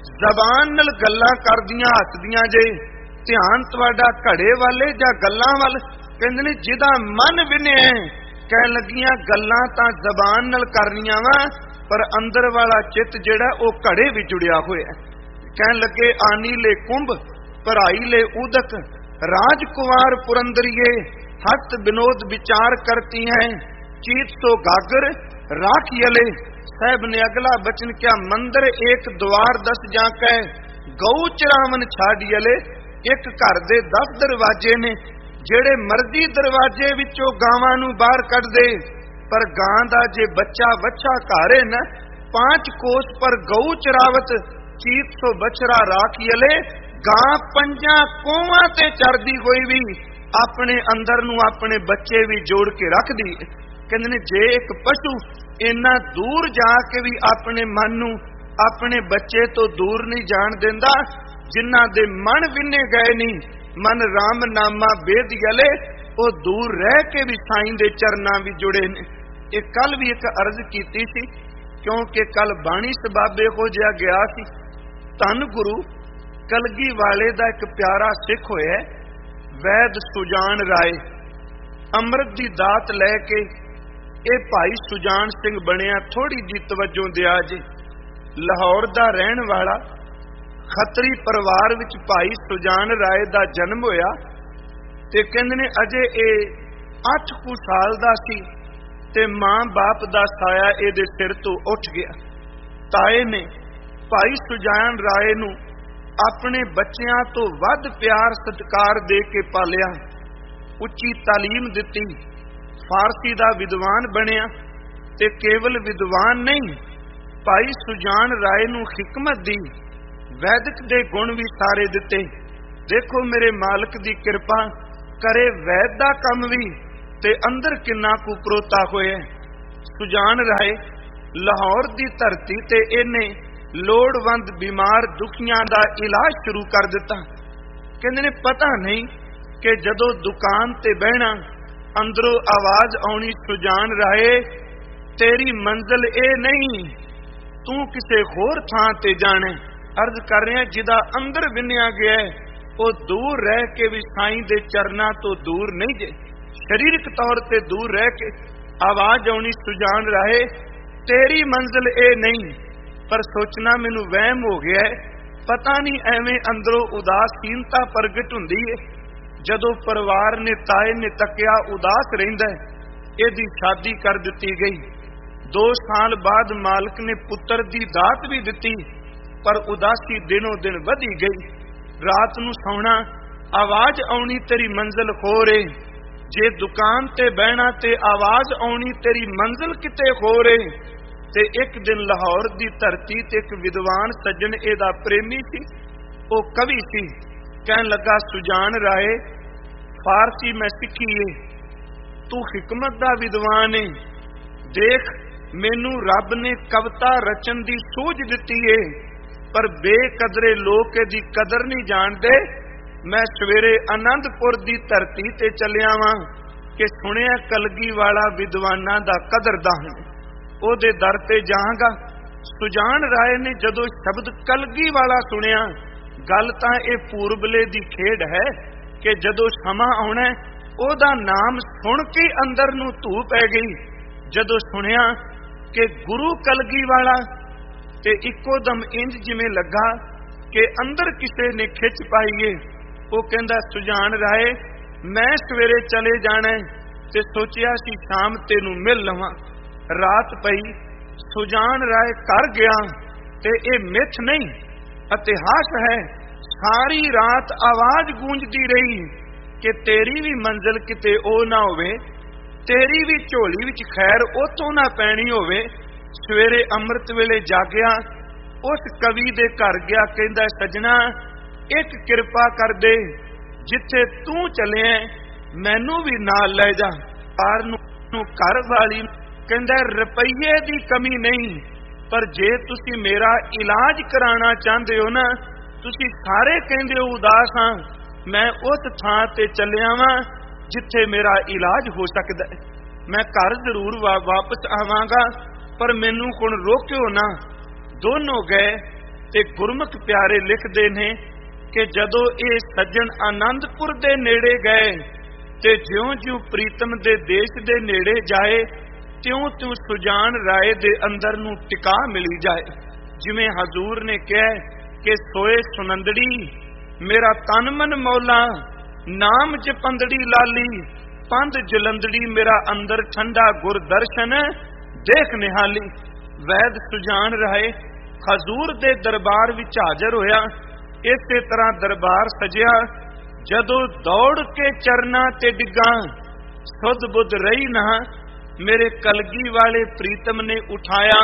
ਜ਼ਬਾਨ ਨਾਲ ਗੱਲਾਂ ਕਰਦੀਆਂ ਹੱਸਦੀਆਂ ਜੇ, ਧਿਆਨ ਤੁਹਾਡਾ ਘੜੇ ਵਾਲੇ ਜਾਂ ਗੱਲਾਂ ਵੱਲ? ਕਹਿੰਦੇ ਨੇ, ਜਿਹਦਾ ਮਨ ਵਿੰਨਿਆ, ਕਹਿਣ ਲੱਗੀਆਂ ਗੱਲਾਂ ਤਾਂ ਜ਼ਬਾਨ ਨਾਲ ਕਰਨੀਆਂ ਵਾ, ਪਰ ਅੰਦਰ ਵਾਲਾ ਚਿੱਤ ਜਿਹੜਾ ਉਹ ਘੜੇ ਵਿੱਚ ਜੁੜਿਆ ਹੋਇਆ। ਕਹਿਣ ਲੱਗੇ, ਆਨੀ ਲੈ ਕੁੰਭ ਭਰਾਈ ਲੈ ਉਦਕ, ਰਾਜ ਕੁਵਾਰ ਪੁਰੰਦਰੀਏ, ਹਸਤ ਵਿਨੋਦ ਵਿਚਾਰ ਕਰਤੀ ਹੈ, ਚੀਤ ਸੋ ਗਾਗਰ ਰਾਖੀ ਅਲੇ। ਸਾਹਿਬ ਨੇ ਅਗਲਾ ਬਚਨ ਕਿਹਾ, ਮੰਦਰ ਏਕ द्वार 10 ਜਾ ਕੈ, ਗਊ ਚਰਾਵਨ ਛਾੜੀ ਅਲੇ। ਇੱਕ ਘਰ ਦੇ 10 ਦਰਵਾਜ਼ੇ ਨੇ, ਜਿਹੜੇ ਮਰਜ਼ੀ ਦਰਵਾਜ਼ੇ ਵਿੱਚੋਂ ਗਾਵਾਂ ਨੂੰ ਬਾਹਰ ਕੱਢ ਦੇ, ਪਰ ਗਾਂ ਦਾ ਜੇ ਬੱਚਾ ਵੱਛਾ ਘਾਰੇ ਨਾ, 5 ਕੋਸ ਪਰ ਗਊ ਚਰਾਵਤ, ਚੀਤ ਸੋ ਬਛੜਾ ਰਾਖੀ ਅਲੇ। ਗਾਂ 5 ਕੋਹਾਂ ਤੇ ਚਰਦੀ ਹੋਈ ਵੀ ਆਪਣੇ ਅੰਦਰ ਨੂੰ ਆਪਣੇ ਬੱਚੇ ਵੀ ਜੋੜ ਕੇ ਰੱਖਦੀ। ਕਹਿੰਦੇ ਨੇ, ਜੇ ਇੱਕ ਪਸ਼ੂ ਇੰਨਾ ਦੂਰ ਜਾ ਕੇ ਵੀ ਆਪਣੇ ਮਨ ਨੂੰ ਆਪਣੇ ਬੱਚੇ ਤੋਂ ਦੂਰ ਨਹੀਂ ਜਾਣ ਦਿੰਦਾ, ਜਿਨ੍ਹਾਂ ਦੇ ਮਨ ਵਿੰਨੇ ਗਏ ਨਹੀਂ, ਮਨ ਰਾਮ ਨਾਮਾ ਬੇਦ ਗਲੇ, ਉਹ ਦੂਰ ਰਹਿ ਕੇ ਵੀ ਸਾਈਂ ਦੇ ਚਰਨਾਂ ਵੀ ਜੁੜੇ ਨੇ। ਇਹ ਕੱਲ ਵੀ ਇੱਕ ਅਰਜ਼ ਕੀਤੀ ਸੀ, ਕਿਉਂਕਿ ਕੱਲ ਬਾਣੀ ਸਬਾਬੇ ਹੋ ਜਿਹਾ ਗਿਆ ਸੀ। ਧੰਨ ਗੁਰੂ ਕਲਗੀ ਵਾਲੇ ਦਾ ਇੱਕ ਪਿਆਰਾ ਸਿੱਖ ਹੋਇਆ, ਵੈਦ ਸੁਜਾਨ ਰਾਏ, ਅੰਮ੍ਰਿਤ ਦੀ ਦਾਤ ਲੈ ਕੇ ਇਹ ਭਾਈ ਸੁਜਾਨ ਸਿੰਘ ਬਣਿਆ। ਥੋੜੀ ਜੀ ਤਵੱਜੋ ਦਿਆ ਜੇ, ਲਾਹੌਰ ਦਾ ਰਹਿਣ ਵਾਲਾ ਖੱਤਰੀ ਪਰਿਵਾਰ ਵਿੱਚ ਭਾਈ ਸੁਜਾਨ ਰਾਏ ਦਾ ਜਨਮ ਹੋਇਆ, ਤੇ ਕਹਿੰਦੇ ਨੇ ਅਜੇ ਇਹ 8 ਕੁ ਸਾਲ ਦਾ ਸੀ ਤੇ ਮਾਂ ਬਾਪ ਦਾ ਸਾਇਆ ਇਹਦੇ ਸਿਰ ਤੋਂ ਉੱਠ ਗਿਆ। ਤਾਏ ਨੇ ਭਾਈ ਸੁਜਾਨ ਰਾਏ ਨੂੰ ਆਪਣੇ ਬੱਚਿਆਂ ਤੋਂ ਵੱਧ ਪਿਆਰ ਸਤਿਕਾਰ ਦੇ ਕੇ ਪਾਲਿਆ, ਉੱਚੀ ਤਾਲੀਮ ਦਿੱਤੀ, ਫਾਰਸੀ ਦਾ ਵਿਦਵਾਨ ਬਣਿਆ। ਤੇ ਕੇਵਲ ਵਿਦਵਾਨ ਨਹੀਂ, ਭਾਈ ਸੁਜਾਨ ਰਾਏ ਨੂੰ ਹਿਕਮਤ ਦੀ, ਵੈਦਿਕ ਦੇ ਗੁਣ ਵੀ ਸਾਰੇ ਦਿੱਤੇ। ਦੇਖੋ ਮੇਰੇ ਮਾਲਕ ਦੀ ਕਿਰਪਾ, ਕਰੇ ਵੈਦ ਦਾ ਕੰਮ ਵੀ ਤੇ ਅੰਦਰ ਕਿੰਨਾ ਕੁ ਪਰੋਤਾ ਹੋਇਆ। ਸੁਜਾਨ ਰਾਏ ਲਾਹੌਰ ਦੀ ਧਰਤੀ ਤੇ ਇਹਨੇ ਲੋੜਵੰਦ ਬਿਮਾਰ ਦੁਖੀਆਂ ਦਾ ਇਲਾਜ ਸ਼ੁਰੂ ਕਰ ਦਿੱਤਾ। ਕਹਿੰਦੇ ਨੇ, ਪਤਾ ਨਹੀਂ ਕਿ ਜਦੋਂ ਦੁਕਾਨ ਤੇ ਬਹਿਣਾ, ਅੰਦਰੋਂ ਆਵਾਜ਼ ਆਉਣੀ, ਸੁਜਾਨ ਰਾਏ ਤੇਰੀ ਮੰਜ਼ਿਲ ਇਹ ਨਹੀਂ, ਤੂੰ ਕਿਸੇ ਹੋਰ ਥਾਂ ਤੇ ਜਾਣਾ। ਅਰਜ਼ ਕਰ ਰਿਹਾ, ਜਿਹਦਾ ਅੰਦਰ ਵਿੰਨਿਆ ਗਿਆ ਉਹ ਦੂਰ ਰਹਿ ਕੇ ਵੀ ਸਾਈਂ ਦੇ ਚਰਨਾਂ ਤੋਂ ਦੂਰ ਨਹੀਂ ਜੇ, ਸਰੀਰਕ ਤੌਰ ਤੇ ਦੂਰ ਰਹਿ ਕੇ ਆਵਾਜ਼ ਆਉਣੀ, ਸੁਜਾਨ ਰਾਏ ਤੇਰੀ ਮੰਜ਼ਿਲ ਇਹ ਨਹੀਂ। ਪਰ ਸੋਚਣਾ ਮੈਨੂੰ ਵਹਿਮ ਹੋ ਗਿਆ, ਪਤਾ ਨਹੀਂ ਐਵੇਂ ਅੰਦਰੋਂ ਉਦਾਸੀਨਤਾ ਪ੍ਰਗਟ ਹੁੰਦੀ ਹੈ। ਜਦੋਂ ਪਰਿਵਾਰ ਨੇ, ਤਾਏ ਨੇ ਤੱਕਿਆ ਉਦਾਸ ਰਹਿੰਦਾ, ਇਹਦੀ ਸ਼ਾਦੀ ਕਰ ਦਿੱਤੀ ਗਈ। 2 ਸਾਲ ਬਾਅਦ ਮਾਲਕ ਨੇ ਪੁੱਤਰ ਦੀ ਦਾਤ ਵੀ ਦਿੱਤੀ, ਪਰ ਉਦਾਸੀ ਦਿਨੋਂ ਦਿਨ ਵਧੀ ਗਈ। ਰਾਤ ਨੂੰ ਸੌਣਾ, ਆਵਾਜ਼ ਆਉਣੀ ਤੇਰੀ ਮੰਜ਼ਿਲ ਹੋਰ ਏ। ਜੇ ਦੁਕਾਨ ਤੇ ਬਹਿਣਾ ਤੇ ਆਵਾਜ਼ ਆਉਣੀ ਤੇਰੀ ਮੰਜ਼ਿਲ ਕਿਤੇ ਹੋਰ ਏ। ਤੇ ਇੱਕ ਦਿਨ ਲਾਹੌਰ ਦੀ ਧਰਤੀ ਤੇ ਇੱਕ ਵਿਦਵਾਨ ਸੱਜਣ ਇਹਦਾ ਪ੍ਰੇਮੀ ਸੀ, ਉਹ ਕਵੀ ਸੀ। ਕਹਿਣ ਲੱਗਾ, ਸੁਜਾਨ ਰਾਏ ਫਾਰਸੀ ਮੈਂ ਸਿੱਖੀ ਏ, ਤੂੰ ਹਿਕਮਤ ਦਾ ਵਿਦਵਾਨ ਏ, ਦੇਖ ਮੈਨੂੰ ਰੱਬ ਨੇ ਕਵਿਤਾ ਰਚਨ ਦੀ ਸੂਝ ਦਿੱਤੀ ਏ, ਪਰ ਬੇਕਦਰੇ ਲੋਕ ਇਹਦੀ ਕਦਰ ਨਹੀਂ ਜਾਣਦੇ। ਮੈਂ ਸਵੇਰੇ ਆਨੰਦਪੁਰ ਦੀ ਧਰਤੀ ਤੇ ਚੱਲਿਆ ਵਾਂ ਕਿ ਸੁਣਿਆ ਕਲਗੀ ਵਾਲਾ ਵਿਦਵਾਨਾਂ ਦਾ ਕਦਰਦਾਨ। ਉਹਦੇ ਦਰ ਤੇ ਜਾਵਾਂਗਾ। ਸੁਜਾਨ ਰਾਏ ਨੇ ਜਦੋਂ ਸ਼ਬਦ ਕਲਗੀ ਵਾਲਾ ਸੁਣਿਆ, ਗੱਲ ਤਾਂ ਇਹ ਪੂਰਬਲੇ ਦੀ ਖੇਡ ਹੈ ਕਿ ਜਦੋਂ ਸਮਾਂ ਆਉਣਾ ਉਹਦਾ ਨਾਮ ਸੁਣ ਕੇ ਅੰਦਰ ਨੂੰ ਧੂ ਪੈ ਗਈ। ਜਦੋਂ ਸੁਣਿਆ ਕਿ ਗੁਰੂ ਕਲਗੀ ਵਾਲਾ, ਤੇ ਇੱਕੋ ਦਮ ਇੰਜ ਜਿਵੇਂ ਲੱਗਾ ਕਿ ਅੰਦਰ ਕਿਸੇ ਨੇ ਖਿੱਚ ਪਾਈਏ। ਉਹ ਕਹਿੰਦਾ, ਸੁਜਾਨ ਰਾਏ ਮੈਂ ਸਵੇਰੇ ਚਲੇ ਜਾਣਾ ਤੇ ਸੋਚਿਆ ਸੀ ਸ਼ਾਮ ਤੈਨੂੰ ਮਿਲ ਲਵਾਂ। ਰਾਤ ਪਈ, ਸੁਜਾਨ ਰਾਏ ਘਰ ਗਿਆ ਤੇ ਇਹ ਮਿੱਥ ਨਹੀਂ, ਇਤਿਹਾਸ ਹੈ। ਸਾਰੀ ਰਾਤ ਆਵਾਜ਼ ਗੂੰਜਦੀ ਰਹੀ ਕਿ ਤੇਰੀ ਵੀ ਮੰਜ਼ਿਲ ਕਿਤੇ ਉਹ ਨਾ ਹੋਵੇ, ਤੇਰੀ ਵੀ ਝੋਲੀ ਵਿੱਚ ਖੈਰ ਉਥੋਂ ਨਾ ਪੈਣੀ ਹੋਵੇ। ਸਵੇਰੇ ਅੰਮ੍ਰਿਤ ਵੇਲੇ ਜਾਗਿਆ, ਉਸ ਕਵੀ ਦੇ ਘਰ ਗਿਆ। ਕਹਿੰਦਾ, ਸੱਜਣਾ ਇੱਕ ਕਿਰਪਾ ਕਰ ਦੇ, ਜਿੱਥੇ ਤੂੰ ਚੱਲਿਆ ਮੈਨੂੰ ਵੀ ਨਾਲ ਲੈ ਜਾ। ਪਾਰ ਨੂੰ ਘਰ ਵਾਲੀ ਕਹਿੰਦਾ, ਰੁਪਈਏ ਦੀ ਕਮੀ ਨਹੀਂ, ਪਰ ਜੇ ਤੁਸੀਂ ਮੇਰਾ ਇਲਾਜ ਕਰਾਉਣਾ ਚਾਹੁੰਦੇ ਹੋ ਨਾ, ਤੁਸੀਂ ਸਾਰੇ ਕਹਿੰਦੇ ਹੋ ਉਦਾਸ ਹਾਂ, ਮੈਂ ਉਸ ਥਾਂ ਤੇ ਚੱਲਿਆ ਵਾਂ ਜਿੱਥੇ ਮੇਰਾ ਇਲਾਜ ਹੋ ਸਕਦਾ। ਮੈਂ ਘਰ ਜ਼ਰੂਰ ਵਾਪਸ ਆਵਾਂਗਾ, ਪਰ ਮੈਨੂੰ ਹੁਣ ਰੋਕਿਓ ਨਾ। ਦੋਨੋਂ ਗਏ ਤੇ ਗੁਰਮੁਖ ਪਿਆਰੇ ਲਿਖਦੇ ਨੇ ਕਿ ਜਦੋਂ ਇਹ ਸੱਜਣ ਆਨੰਦਪੁਰ ਦੇ ਨੇੜੇ ਗਏ ਤੇ ਜਿਉਂ-ਜਿਉਂ ਪ੍ਰੀਤਮ ਦੇ ਦੇਸ਼ ਦੇ ਨੇੜੇ ਜਾਏ, ਤਿਉਂ-ਤਿਉਂ ਸੁਜਾਨ ਰਾਏ ਦੇ ਅੰਦਰ ਨੂੰ ਟਿਕਾ ਮਿਲੀ ਜਾਏ। ਜਿਵੇਂ ਹਜ਼ੂਰ ਨੇ ਕਿਹਾ ਕਿ ਸੋਏ ਸੁਨੰਦੜੀ ਮੇਰਾ ਤਨ ਮਨ ਮੌਲਾ, ਨਾਮ ਜਪੰਦੜੀ ਲਾਲੀ, ਪੰਧ ਜਲੰਦੜੀ ਮੇਰਾ ਅੰਦਰ ਠੰਡਾ, ਗੁਰ ਦਰਸ਼ਨ ਦੇਖ ਨਿਹਾਲੀ। ਵੈਦ ਸੁਜਾਨ ਰਾਏ ਹਜ਼ੂਰ ਦੇ ਦਰਬਾਰ ਵਿੱਚ ਹਾਜ਼ਰ ਹੋਇਆ। ਇਸੇ ਤਰ੍ਹਾਂ ਦਰਬਾਰ ਸਜਿਆ। ਜਦੋਂ ਦੌੜ ਕੇ ਚਰਨਾਂ ਤੇ ਡਿੱਗਾ, ਸੁਧ ਬੁੱਧ ਰਹੀ ਨਾ, ਮੇਰੇ ਕਲਗੀ ਵਾਲੇ ਪ੍ਰੀਤਮ ਨੇ ਉਠਾਇਆ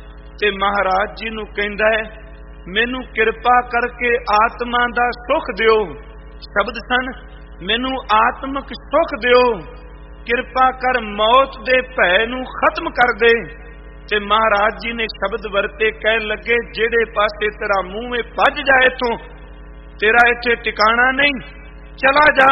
ਤੇ ਮਹਾਰਾਜ ਜੀ ਨੂੰ ਕਹਿੰਦਾ ਹੈ, ਮੈਨੂੰ ਕਿਰਪਾ ਕਰਕੇ ਆਤਮਾ ਦਾ ਸੁਖ ਦਿਓ। ਸ਼ਬਦ ਸਨ, ਮੈਨੂੰ ਆਤਮਿਕ ਸੁਖ ਦਿਓ, ਕਿਰਪਾ ਕਰ ਮੌਤ ਦੇ ਭੈ ਨੂੰ ਖਤਮ ਕਰ ਦੇ। ਤੇ ਮਹਾਰਾਜ ਜੀ ਨੇ ਸ਼ਬਦ ਵਰਤੇ, ਕਹਿਣ ਲੱਗੇ, ਜਿਹੜੇ ਪਾਸੇ ਤੇਰਾ ਮੂੰਹ ਹੈ ਭੱਜ ਜਾ ਇੱਥੋਂ, ਤੇਰਾ ਇੱਥੇ ਟਿਕਾਣਾ ਨਹੀਂ, ਚਲਾ ਜਾ।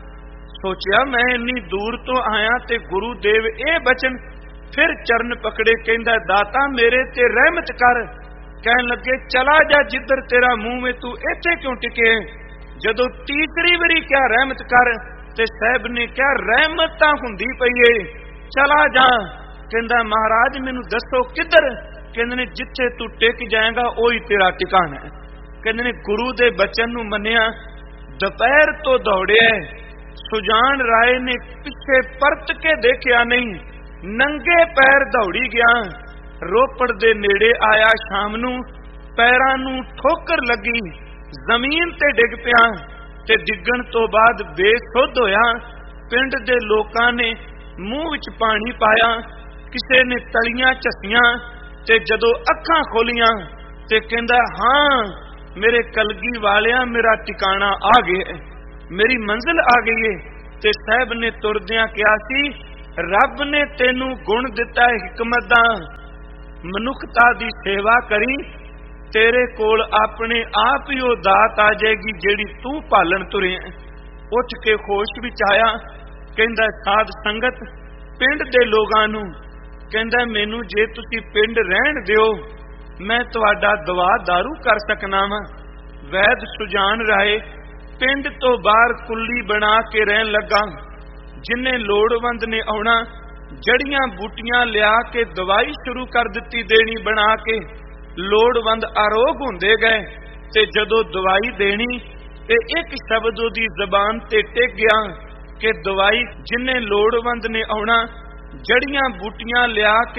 ਸੋਚਿਆ ਮੈਂ ਇੰਨੀ ਦੂਰ ਤੋਂ ਆਇਆ ਤੇ ਗੁਰੂ ਦੇਵ ਇਹ ਬਚਨ, ਫਿਰ ਚਰਨ ਪਕੜੇ, ਕਹਿੰਦਾ, ਦਾਤਾ ਮੇਰੇ ਤੇ ਰਹਿਮਤ ਕਰ। ਕਹਿਣ ਲੱਗੇ, ਚਲਾ ਜਾ ਜਿੱਧਰ ਤੇਰਾ ਮੂੰਹ ਹੈ, ਤੂੰ ਇੱਥੇ ਕਿਉਂ ਟਿਕੇ। ਜਦੋਂ ਤੀਸਰੀ ਵਾਰੀ ਕਿਹਾ ਰਹਿਮਤ ਕਰ, ਤੇ ਸਾਹਿਬ ਨੇ ਕਿਹਾ ਰਹਿਮਤ ਤਾਂ ਹੁੰਦੀ ਪਈ ਏ, ਚਲਾ ਜਾ। ਕਹਿੰਦਾ, ਮਹਾਰਾਜ ਮੈਨੂੰ ਦੱਸੋ ਕਿੱਧਰ। ਕਹਿੰਦੇ ਨੇ, ਜਿੱਥੇ ਤੂੰ ਟਿਕ ਜਾਏਗਾ ਉਹੀ ਤੇਰਾ ਟਿਕਾਣਾ ਹੈ। ਕਹਿੰਦੇ ਨੇ, ਗੁਰੂ ਦੇ ਬਚਨ ਨੂੰ ਮੰਨਿਆ। ਦੁਪਹਿਰ ਤੋਂ ਦੌੜਿਆ। ਸੁਜਾਨ ਰਾਏ ਨੇ ਪਿੱਛੇ ਪਰਤ ਕੇ ਦੇਖਿਆ ਨਹੀਂ, ਨੰਗੇ ਪੈਰ ਦੌੜੀ ਗਿਆ। ਰੋਪੜ ਦੇ ਨੇੜੇ ਆਇਆ। ਸ਼ਾਮ ਨੂੰ ਪੈਰਾਂ ਨੂੰ ਠੋਕਰ ਲੱਗੀ, ਜ਼ਮੀਨ ਤੇ ਡਿੱਗ ਪਿਆ ਤੇ ਡਿੱਗਣ ਤੋਂ ਬਾਅਦ ਬੇਸੁੱਧ ਹੋਇਆ। ਪਿੰਡ ਦੇ ਲੋਕਾਂ ਨੇ ਮੂੰਹ ਵਿੱਚ ਪਾਣੀ ਪਾਇਆ, ਕਿਸੇ ਨੇ ਤਲੀਆਂ ਝੱਸੀਆਂ, ਤੇ ਜਦੋਂ ਅੱਖਾਂ ਖੋਲੀਆਂ ਤੇ ਕਹਿੰਦਾ, ਹਾਂ ਮੇਰੇ ਕਲਗੀ ਵਾਲਿਆਂ, ਮੇਰਾ ਟਿਕਾਣਾ ਆ ਗਿਆ, ਮੇਰੀ ਮੰਜ਼ਿਲ ਆ ਗਈ ਏ। ਤੇ ਸਾਹਿਬ ਨੇ ਤੁਰਦਿਆਂ ਕਿਹਾ ਸੀ, ਰੱਬ ਨੇ ਤੈਨੂੰ ਗੁਣ ਦਿੱਤਾ ਹਿਕਮਤ ਦਾ, ਮਨੁੱਖਤਾ ਦੀ ਸੇਵਾ ਕਰੀ, ਤੇਰੇ ਕੋਲ ਆਪਣੇ ਆਪ ਹੀ ਉਹ ਦਾਤ ਆ ਜਾਏਗੀ ਜਿਹੜੀ ਤੂੰ ਭਾਲਣ ਤੁਰਿਆ। ਉੱਠ ਕੇ ਹੋਸ਼ ਵਿੱਚ ਆਇਆ। ਕਹਿੰਦਾ, ਸਾਧ ਸੰਗਤ ਪਿੰਡ ਦੇ ਲੋਕਾਂ ਨੂੰ ਕਹਿੰਦਾ, ਮੈਨੂੰ ਜੇ ਤੁਸੀਂ ਪਿੰਡ ਰਹਿਣ ਦਿਓ, ਮੈਂ ਤੁਹਾਡਾ ਦਵਾ ਦਾਰੂ ਕਰ ਸਕਣਾ ਵਾਂ। ਵੈਦ ਸੁਜਾਨ ਰਾਏ ਪਿੰਡ ਤੋਂ ਬਾਹਰ ਕੁੱਲੀ ਬਣਾ ਕੇ ਰਹਿਣ ਲੱਗਾ। ਜਿੰਨੇ ਲੋੜਵੰਦ ਨੇ ਆਉਣਾ, ਜੜੀਆਂ ਬੂਟੀਆਂ ਲਿਆ ਕੇ ਦਵਾਈ ਸ਼ੁਰੂ ਕਰ ਦਿੱਤੀ ਦੇਣੀ ਬਣਾ ਕੇ। ਲੋੜਵੰਦ ਆਰੋਗ ਹੁੰਦੇ ਗਏ ਤੇ ਜਦੋਂ ਦਵਾਈ ਦੇਣੀ ਤੇ ਇੱਕ ਸ਼ਬਦ ਉਹਦੀ ਜ਼ਬਾਨ ਤੇ ਟਿਕ ਗਿਆ ਕਿ ਦਵਾਈ, ਜਿੰਨੇ ਲੋੜਵੰਦ ਨੇ ਆਉਣਾ, ਜੜੀਆਂ ਬੂਟੀਆਂ ਲਿਆ ਕੇ